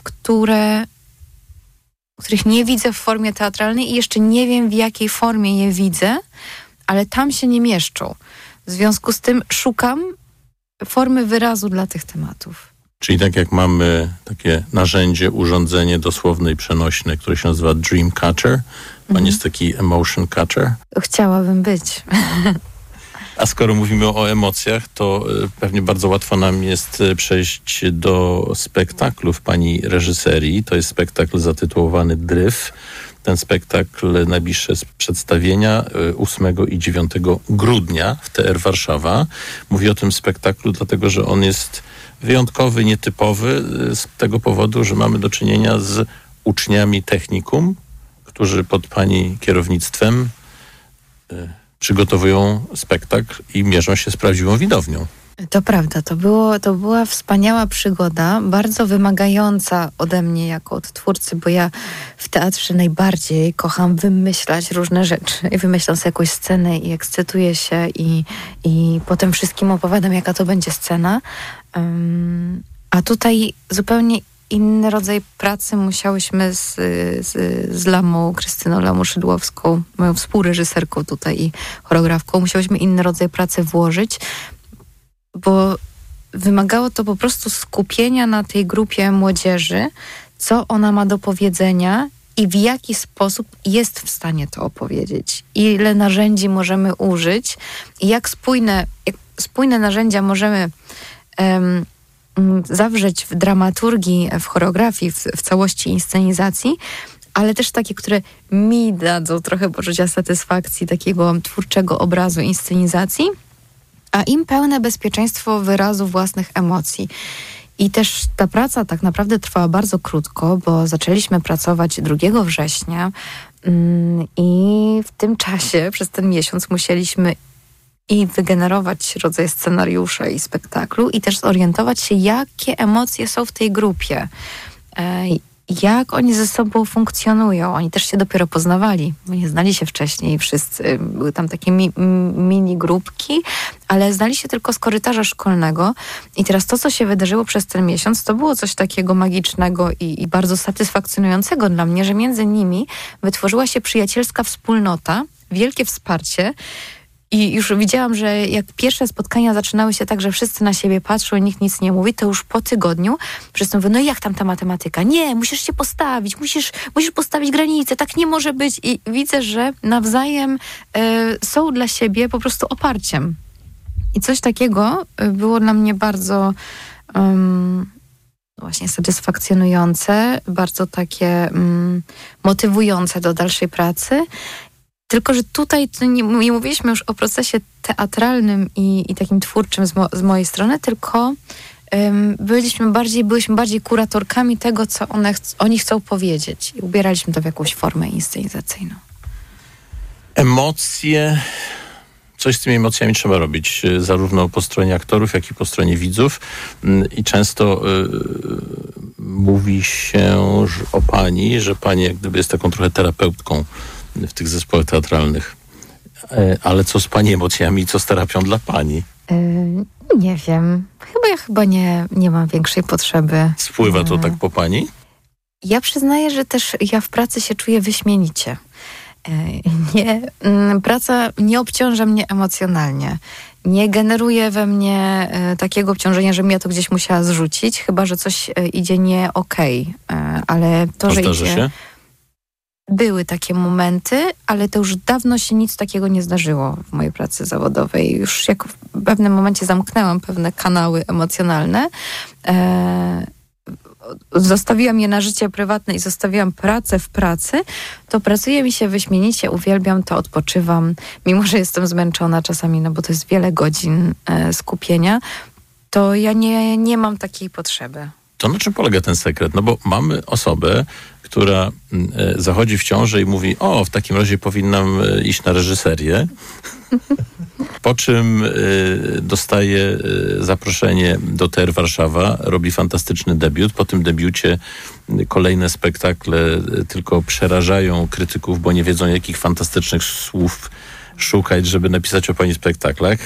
których nie widzę w formie teatralnej i jeszcze nie wiem, w jakiej formie je widzę, ale tam się nie mieszczą. W związku z tym szukam formy wyrazu dla tych tematów. Czyli tak jak mamy takie narzędzie, urządzenie dosłowne i przenośne, które się nazywa Dream Catcher, pani jest taki Emotion Catcher? Chciałabym być. A skoro mówimy o emocjach, to pewnie bardzo łatwo nam jest przejść do spektaklu w pani reżyserii. To jest spektakl zatytułowany Dryf. Ten spektakl najbliższe przedstawienia 8 i 9 grudnia w TR Warszawa. Mówię o tym spektaklu dlatego, że on jest wyjątkowy, nietypowy z tego powodu, że mamy do czynienia z uczniami technikum, którzy pod pani kierownictwem przygotowują spektakl i mierzą się z prawdziwą widownią. To prawda, to była wspaniała przygoda, bardzo wymagająca ode mnie jako odtwórcy, bo ja w teatrze najbardziej kocham wymyślać różne rzeczy. I wymyślam sobie jakąś scenę i ekscytuję się i potem wszystkim opowiadam, jaka to będzie scena. A tutaj zupełnie inny rodzaj pracy musiałyśmy z Lamą, Krystyną Lamą-Szydłowską, moją współreżyserką tutaj i choreografką, musiałyśmy inny rodzaj pracy włożyć, bo wymagało to po prostu skupienia na tej grupie młodzieży, co ona ma do powiedzenia i w jaki sposób jest w stanie to opowiedzieć. Ile narzędzi możemy użyć i jak spójne narzędzia możemy zawrzeć w dramaturgii, w choreografii, w całości inscenizacji, ale też takie, które mi dadzą trochę poczucia satysfakcji, takiego twórczego obrazu, inscenizacji, a im pełne bezpieczeństwo wyrazu własnych emocji. I też ta praca tak naprawdę trwała bardzo krótko, bo zaczęliśmy pracować 2 września i w tym czasie, przez ten miesiąc musieliśmy i wygenerować rodzaj scenariusza i spektaklu i też zorientować się, jakie emocje są w tej grupie. Jak oni ze sobą funkcjonują. Oni też się dopiero poznawali, bo nie znali się wcześniej wszyscy. Były tam takie mini grupki, ale znali się tylko z korytarza szkolnego. I teraz to, co się wydarzyło przez ten miesiąc, to było coś takiego magicznego i bardzo satysfakcjonującego dla mnie, że między nimi wytworzyła się przyjacielska wspólnota, wielkie wsparcie. I już widziałam, że jak pierwsze spotkania zaczynały się tak, że wszyscy na siebie patrzą i nikt nic nie mówi, to już po tygodniu wszyscy mówią, no i jak tam ta matematyka? Nie, musisz się postawić, musisz postawić granice, tak nie może być. I widzę, że nawzajem są dla siebie po prostu oparciem. I coś takiego było dla mnie bardzo właśnie satysfakcjonujące, bardzo takie motywujące do dalszej pracy. Tylko że tutaj nie mówiliśmy już o procesie teatralnym i takim twórczym z mojej strony, tylko byliśmy bardziej kuratorkami tego, co oni chcą powiedzieć. I ubieraliśmy to w jakąś formę inscenizacyjną. Emocje. Coś z tymi emocjami trzeba robić, zarówno po stronie aktorów, jak i po stronie widzów. I często mówi się o pani, że pani jak gdyby jest taką trochę terapeutką w tych zespołach teatralnych. Ale co z pani emocjami, co z terapią dla pani? Nie wiem. Chyba nie mam większej potrzeby. Spływa to tak po pani? Ja przyznaję, że też ja w pracy się czuję wyśmienicie. Praca nie obciąża mnie emocjonalnie. Nie generuje we mnie takiego obciążenia, żebym ja to gdzieś musiała zrzucić, chyba że coś idzie nie okej. Ale to, że idzie... się? Były takie momenty, ale to już dawno się nic takiego nie zdarzyło w mojej pracy zawodowej. Już jak w pewnym momencie zamknęłam pewne kanały emocjonalne, zostawiłam je na życie prywatne i zostawiłam pracę w pracy, to pracuje mi się wyśmienicie, uwielbiam to, odpoczywam, mimo że jestem zmęczona czasami, no bo to jest wiele godzin skupienia, to ja nie mam takiej potrzeby. To na czym polega ten sekret? No bo mamy osobę, która zachodzi w ciążę i mówi, w takim razie powinnam iść na reżyserię, po czym dostaje zaproszenie do TR Warszawa, robi fantastyczny debiut. Po tym debiucie kolejne spektakle tylko przerażają krytyków, bo nie wiedzą, jakich fantastycznych słów szukać, żeby napisać o pani spektaklach.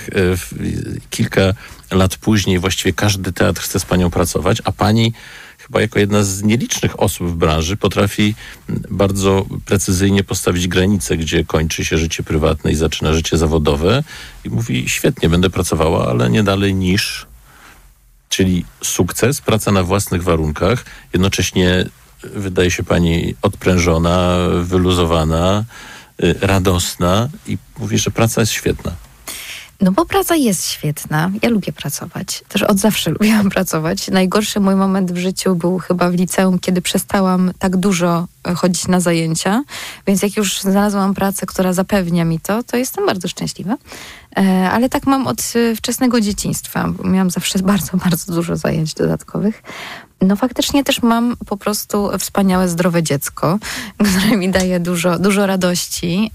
Kilka lat później właściwie każdy teatr chce z panią pracować, a pani chyba jako jedna z nielicznych osób w branży potrafi bardzo precyzyjnie postawić granicę, gdzie kończy się życie prywatne i zaczyna życie zawodowe i mówi, świetnie, będę pracowała, ale nie dalej niż... Czyli sukces, praca na własnych warunkach, jednocześnie wydaje się pani odprężona, wyluzowana, radosna i mówi, że praca jest świetna. No bo praca jest świetna. Ja lubię pracować. Też od zawsze lubiłam pracować. Najgorszy mój moment w życiu był chyba w liceum, kiedy przestałam tak dużo chodzić na zajęcia. Więc jak już znalazłam pracę, która zapewnia mi to jestem bardzo szczęśliwa. Ale tak mam od wczesnego dzieciństwa, bo miałam zawsze bardzo, bardzo dużo zajęć dodatkowych. No faktycznie też mam po prostu wspaniałe, zdrowe dziecko, które mi daje dużo radości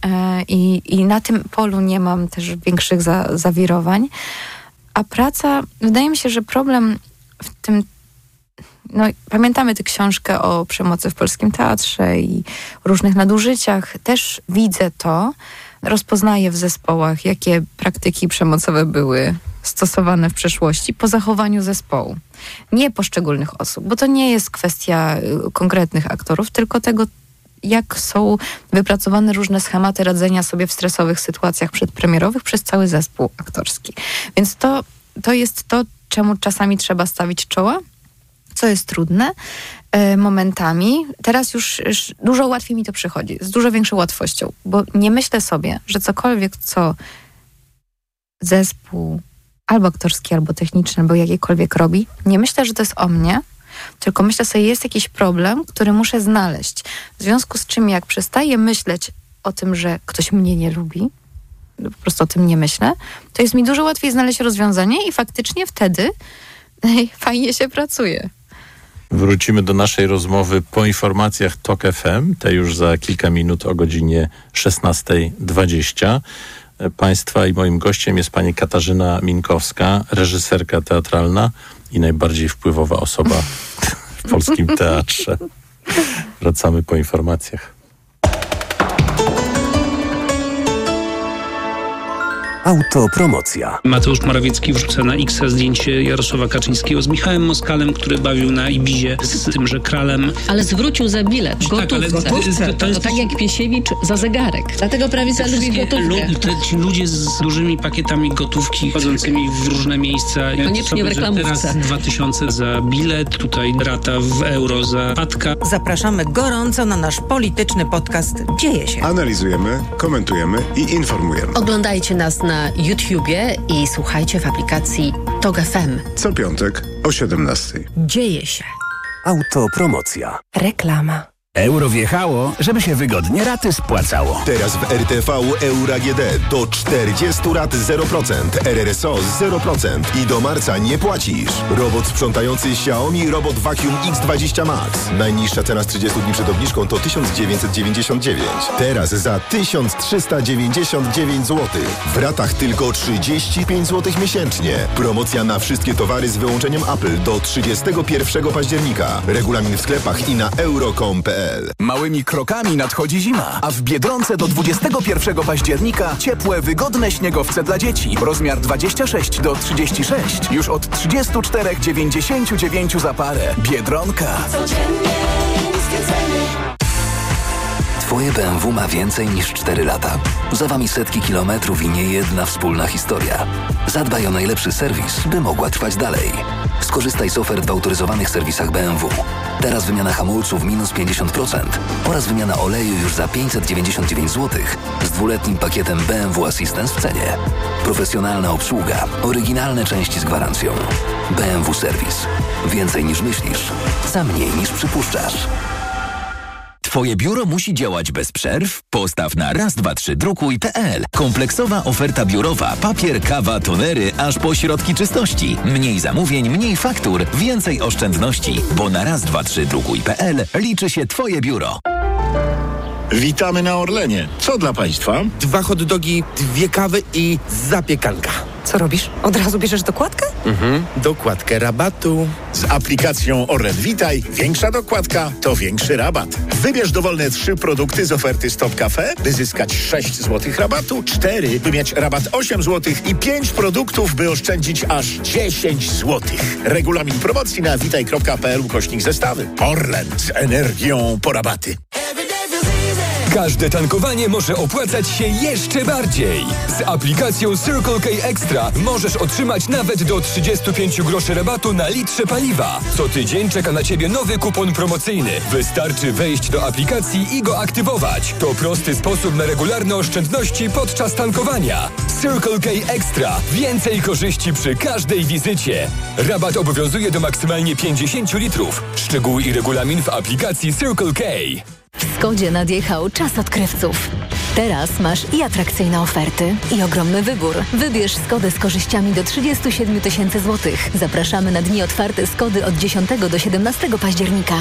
i na tym polu nie mam też większych zawirowań. A praca, wydaje mi się, że problem w tym, no pamiętamy tę książkę o przemocy w polskim teatrze i różnych nadużyciach. Też widzę to, rozpoznaję w zespołach, jakie praktyki przemocowe były stosowane w przeszłości po zachowaniu zespołu. Nie poszczególnych osób, bo to nie jest kwestia konkretnych aktorów, tylko tego, jak są wypracowane różne schematy radzenia sobie w stresowych sytuacjach przedpremierowych przez cały zespół aktorski. Więc to jest to, czemu czasami trzeba stawić czoła, co jest trudne momentami. Teraz już dużo łatwiej mi to przychodzi, z dużo większą łatwością, bo nie myślę sobie, że cokolwiek, co zespół albo aktorski, albo techniczny, albo jakiekolwiek robi, nie myślę, że to jest o mnie, tylko myślę sobie, jest jakiś problem, który muszę znaleźć. W związku z czym jak przestaję myśleć o tym, że ktoś mnie nie lubi, po prostu o tym nie myślę, to jest mi dużo łatwiej znaleźć rozwiązanie i faktycznie wtedy fajnie się pracuje. Wrócimy do naszej rozmowy po informacjach TOK FM, te już za kilka minut o godzinie 16:20. Państwa i moim gościem jest pani Katarzyna Minkowska, reżyserka teatralna i najbardziej wpływowa osoba w polskim teatrze. Wracamy po informacjach. Autopromocja. Mateusz Morawiecki wrzuca na X zdjęcie Jarosława Kaczyńskiego z Michałem Moskalem, który bawił na Ibizie z tymże kralem. Ale zwrócił za bilet. Gotówce. To tak jak Piesiewicz za zegarek. Dlatego prawica lubi gotówkę. Ci ludzie z dużymi pakietami gotówki chodzącymi w różne miejsca. Koniecznie w reklamówce. Teraz 2000 za bilet, tutaj rata w euro za patka. Zapraszamy gorąco na nasz polityczny podcast Dzieje się. Analizujemy, komentujemy i informujemy. Oglądajcie nas na YouTubie i słuchajcie w aplikacji TOK FM. Co piątek o 17:00. Dzieje się. Autopromocja. Reklama. Euro wjechało, żeby się wygodnie raty spłacało. Teraz w RTV Euro AGD do 40 rat 0%, RRSO 0% i do marca nie płacisz. Robot sprzątający Xiaomi Robot Vacuum X20 Max. Najniższa cena z 30 dni przed obniżką to 1999. Teraz za 1399 zł. W ratach tylko 35 zł miesięcznie. Promocja na wszystkie towary z wyłączeniem Apple do 31 października. Regulamin w sklepach i na euro.com.pl. Małymi krokami nadchodzi zima, a w Biedronce do 21 października ciepłe, wygodne śniegowce dla dzieci. Rozmiar 26 do 36. Już od 34,99 za parę. Biedronka. Twoje BMW ma więcej niż 4 lata. Za wami setki kilometrów i niejedna wspólna historia. Zadbaj o najlepszy serwis, by mogła trwać dalej. Skorzystaj z ofert w autoryzowanych serwisach BMW. Teraz wymiana hamulców minus 50% oraz wymiana oleju już za 599 zł z 2-letnim pakietem BMW Assistance w cenie. Profesjonalna obsługa, oryginalne części z gwarancją. BMW Serwis. Więcej niż myślisz, za mniej niż przypuszczasz. Twoje biuro musi działać bez przerw? Postaw na raz-dwa-trzy-drukuj.pl. Kompleksowa oferta biurowa. Papier, kawa, tonery, aż po środki czystości. Mniej zamówień, mniej faktur, więcej oszczędności. Bo na raz-dwa-trzy-drukuj.pl liczy się Twoje biuro. Witamy na Orlenie. Co dla Państwa? 2 hot dogi, 2 kawy i zapiekanka. Co robisz? Od razu bierzesz dokładkę? Dokładkę rabatu. Z aplikacją Orlen Witaj większa dokładka to większy rabat. Wybierz dowolne 3 produkty z oferty Stop Cafe, by zyskać 6 zł rabatu, 4, by mieć rabat 8 zł i 5 produktów, by oszczędzić aż 10 zł. Regulamin promocji na witaj.pl/zestawy. Orlen z energią po rabaty. Każde tankowanie może opłacać się jeszcze bardziej. Z aplikacją Circle K Extra możesz otrzymać nawet do 35 groszy rabatu na litrze paliwa. Co tydzień czeka na Ciebie nowy kupon promocyjny. Wystarczy wejść do aplikacji i go aktywować. To prosty sposób na regularne oszczędności podczas tankowania. Circle K Extra. Więcej korzyści przy każdej wizycie. Rabat obowiązuje do maksymalnie 50 litrów. Szczegóły i regulamin w aplikacji Circle K. W Skodzie nadjechał czas odkrywców. Teraz masz i atrakcyjne oferty, i ogromny wybór. Wybierz Skodę z korzyściami do 37 000 złotych. Zapraszamy na dni otwarte Skody od 10 do 17 października.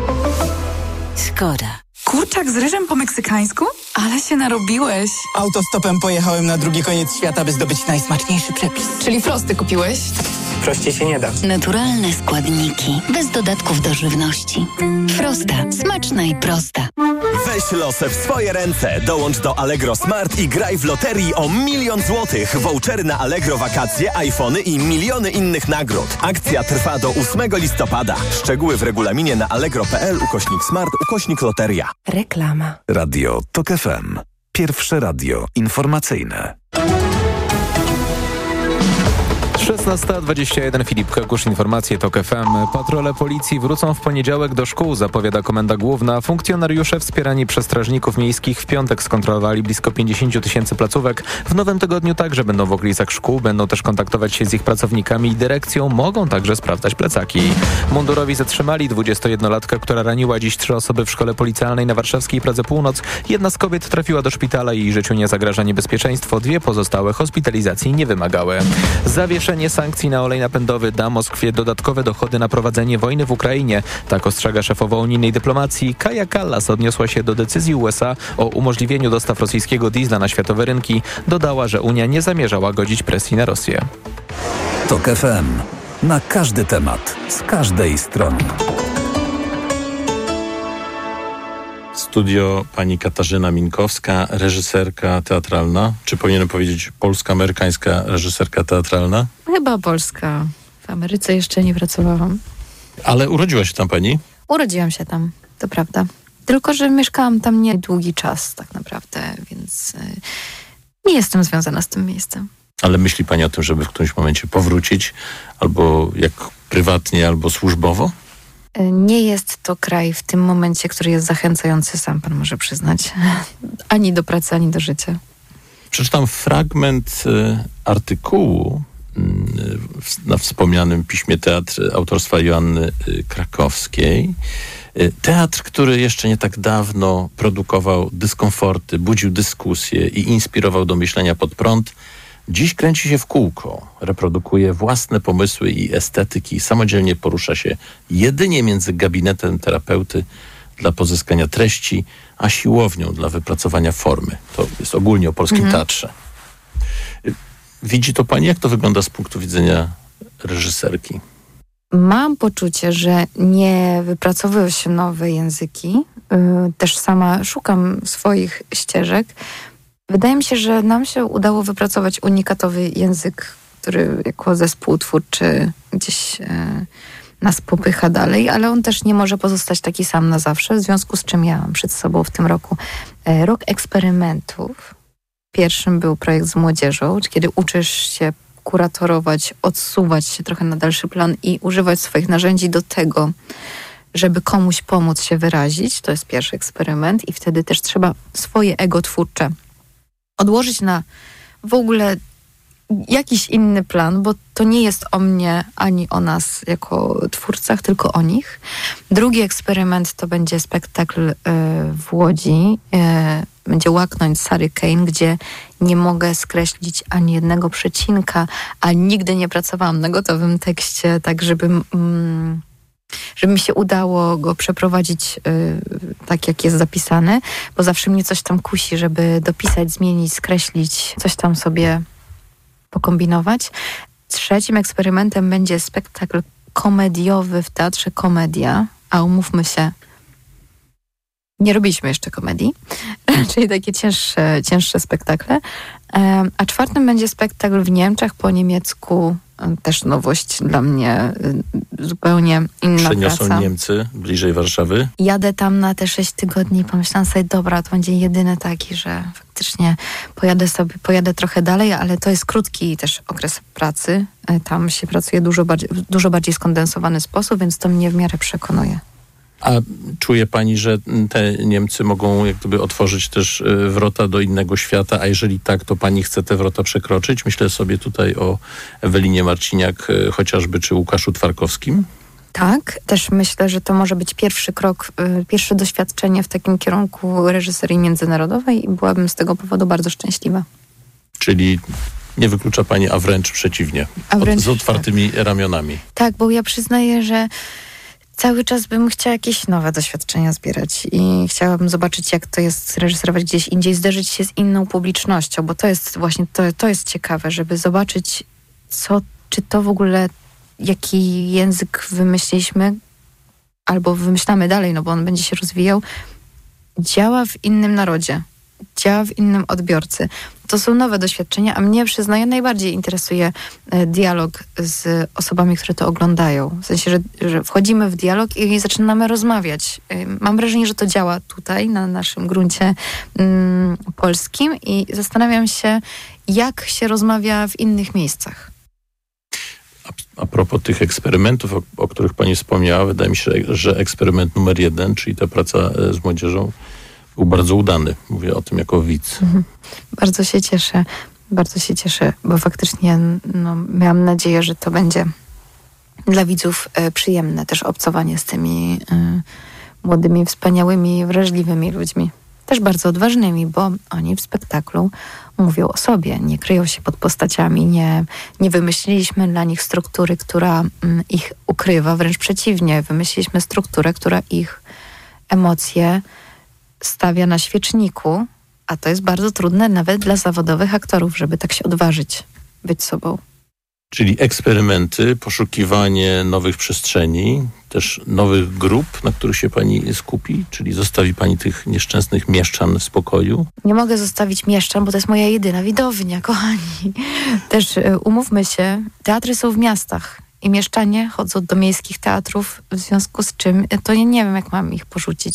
Skoda. Kurczak z ryżem po meksykańsku? Ale się narobiłeś. Autostopem pojechałem na drugi koniec świata, by zdobyć najsmaczniejszy przepis. Czyli frosty kupiłeś? Prościej się nie da. Naturalne składniki, bez dodatków do żywności. Frosta. Smaczna i prosta. Weź losy w swoje ręce. Dołącz do Allegro Smart i graj w loterii o 1 000 000 złotych. Vouchery na Allegro wakacje, iPhony i miliony innych nagród. Akcja trwa do 8 listopada. Szczegóły w regulaminie na allegro.pl/smart/loteria. Reklama. Radio TOK FM. Pierwsze radio informacyjne. 16:21, Filip Kakusz, informacje TOK FM. Patrole policji wrócą w poniedziałek do szkół, zapowiada Komenda Główna. Funkcjonariusze wspierani przez strażników miejskich w piątek skontrolowali blisko 50 tysięcy placówek. W nowym tygodniu także będą w okolicach szkół, będą też kontaktować się z ich pracownikami i dyrekcją, mogą także sprawdzać plecaki. Mundurowi zatrzymali 21-latkę, która raniła dziś 3 osoby w szkole policjalnej na warszawskiej Pradze Północ. Jedna z kobiet trafiła do szpitala i jej życiu nie zagraża niebezpieczeństwo. 2 pozostałe hospitalizacji nie wymagały. Zawieszenie sankcji na olej napędowy da Moskwie dodatkowe dochody na prowadzenie wojny w Ukrainie. Tak ostrzega szefowa unijnej dyplomacji. Kaja Kallas odniosła się do decyzji USA o umożliwieniu dostaw rosyjskiego diesla na światowe rynki. Dodała, że Unia nie zamierza łagodzić presji na Rosję. TOK FM. Na każdy temat, z każdej strony. Studio pani Katarzyna Minkowska, reżyserka teatralna. Czy powinienem powiedzieć polsko-amerykańska reżyserka teatralna? Chyba polska. W Ameryce jeszcze nie pracowałam. Ale urodziła się tam pani? Urodziłam się tam, to prawda. Tylko że mieszkałam tam niedługi czas tak naprawdę, więc nie jestem związana z tym miejscem. Ale myśli pani o tym, żeby w którymś momencie powrócić? Albo jak prywatnie, albo służbowo? Nie jest to kraj w tym momencie, który jest zachęcający, sam pan może przyznać, ani do pracy, ani do życia. Przeczytam fragment artykułu na wspomnianym piśmie Teatr autorstwa Joanny Krakowskiej. Teatr, który jeszcze nie tak dawno produkował dyskomforty, budził dyskusje i inspirował do myślenia pod prąd, dziś kręci się w kółko, reprodukuje własne pomysły i estetyki, samodzielnie porusza się jedynie między gabinetem terapeuty dla pozyskania treści, a siłownią dla wypracowania formy. To jest ogólnie o polskim teatrze. Widzi to pani, jak to wygląda z punktu widzenia reżyserki? Mam poczucie, że nie wypracowują się nowe języki. Też sama szukam swoich ścieżek. Wydaje mi się, że nam się udało wypracować unikatowy język, który jako zespół twórczy gdzieś nas popycha dalej, ale on też nie może pozostać taki sam na zawsze, w związku z czym ja mam przed sobą w tym roku rok eksperymentów. Pierwszym był projekt z młodzieżą, kiedy uczysz się kuratorować, odsuwać się trochę na dalszy plan i używać swoich narzędzi do tego, żeby komuś pomóc się wyrazić. To jest pierwszy eksperyment i wtedy też trzeba swoje ego twórcze odłożyć na w ogóle jakiś inny plan, bo to nie jest o mnie ani o nas jako twórcach, tylko o nich. Drugi eksperyment to będzie spektakl w Łodzi. Będzie Łaknąć Sary Kane, gdzie nie mogę skreślić ani jednego przecinka, a nigdy nie pracowałam na gotowym tekście, tak żeby mi się udało go przeprowadzić tak, jak jest zapisany, bo zawsze mnie coś tam kusi, żeby dopisać, zmienić, skreślić, coś tam sobie pokombinować. Trzecim eksperymentem będzie spektakl komediowy w Teatrze Komedia, a umówmy się, nie robiliśmy jeszcze komedii, czyli takie cięższe spektakle. A czwartym będzie spektakl w Niemczech po niemiecku, też nowość dla mnie, zupełnie inna Przeniosą praca. Niemcy bliżej Warszawy? Jadę tam na te 6 tygodni, pomyślałam sobie, dobra, to będzie jedyny taki, że faktycznie pojadę trochę dalej, ale to jest krótki też okres pracy. Tam się pracuje w dużo bardziej skondensowany sposób, więc to mnie w miarę przekonuje. A czuje pani, że te Niemcy mogą jak gdyby otworzyć też wrota do innego świata, a jeżeli tak, to pani chce te wrota przekroczyć? Myślę sobie tutaj o Ewelinie Marciniak chociażby, czy Łukaszu Twarkowskim. Tak, też myślę, że to może być pierwszy krok, pierwsze doświadczenie w takim kierunku reżyserii międzynarodowej i byłabym z tego powodu bardzo szczęśliwa. Czyli nie wyklucza pani, a wręcz przeciwnie, z otwartymi ramionami. Tak, bo ja przyznaję, że cały czas bym chciała jakieś nowe doświadczenia zbierać i chciałabym zobaczyć, jak to jest reżyserować gdzieś indziej, zderzyć się z inną publicznością, bo to jest właśnie, to jest ciekawe, żeby zobaczyć, czy to w ogóle, jaki język wymyśliliśmy, albo wymyślamy dalej, no bo on będzie się rozwijał, działa w innym narodzie, działa w innym odbiorcy. To są nowe doświadczenia, a mnie, przyznaję, najbardziej interesuje dialog z osobami, które to oglądają. W sensie, że wchodzimy w dialog i zaczynamy rozmawiać. Mam wrażenie, że to działa tutaj, na naszym gruncie polskim i zastanawiam się, jak się rozmawia w innych miejscach. A propos tych eksperymentów, o których pani wspomniała, wydaje mi się, że eksperyment numer 1, czyli ta praca z młodzieżą, był bardzo udany. Mówię o tym jako widz. Bardzo się cieszę, bo faktycznie miałam nadzieję, że to będzie dla widzów przyjemne też obcowanie z tymi młodymi, wspaniałymi, wrażliwymi ludźmi. Też bardzo odważnymi, bo oni w spektaklu mówią o sobie, nie kryją się pod postaciami, nie wymyśliliśmy dla nich struktury, która ich ukrywa, wręcz przeciwnie, wymyśliliśmy strukturę, która ich emocje stawia na świeczniku, a to jest bardzo trudne nawet dla zawodowych aktorów, żeby tak się odważyć, być sobą. Czyli eksperymenty, poszukiwanie nowych przestrzeni, też nowych grup, na których się pani skupi? Czyli zostawi pani tych nieszczęsnych mieszczan w spokoju? Nie mogę zostawić mieszczan, bo to jest moja jedyna widownia, kochani. Też umówmy się, teatry są w miastach i mieszczanie chodzą do miejskich teatrów, w związku z czym to nie wiem, jak mam ich porzucić.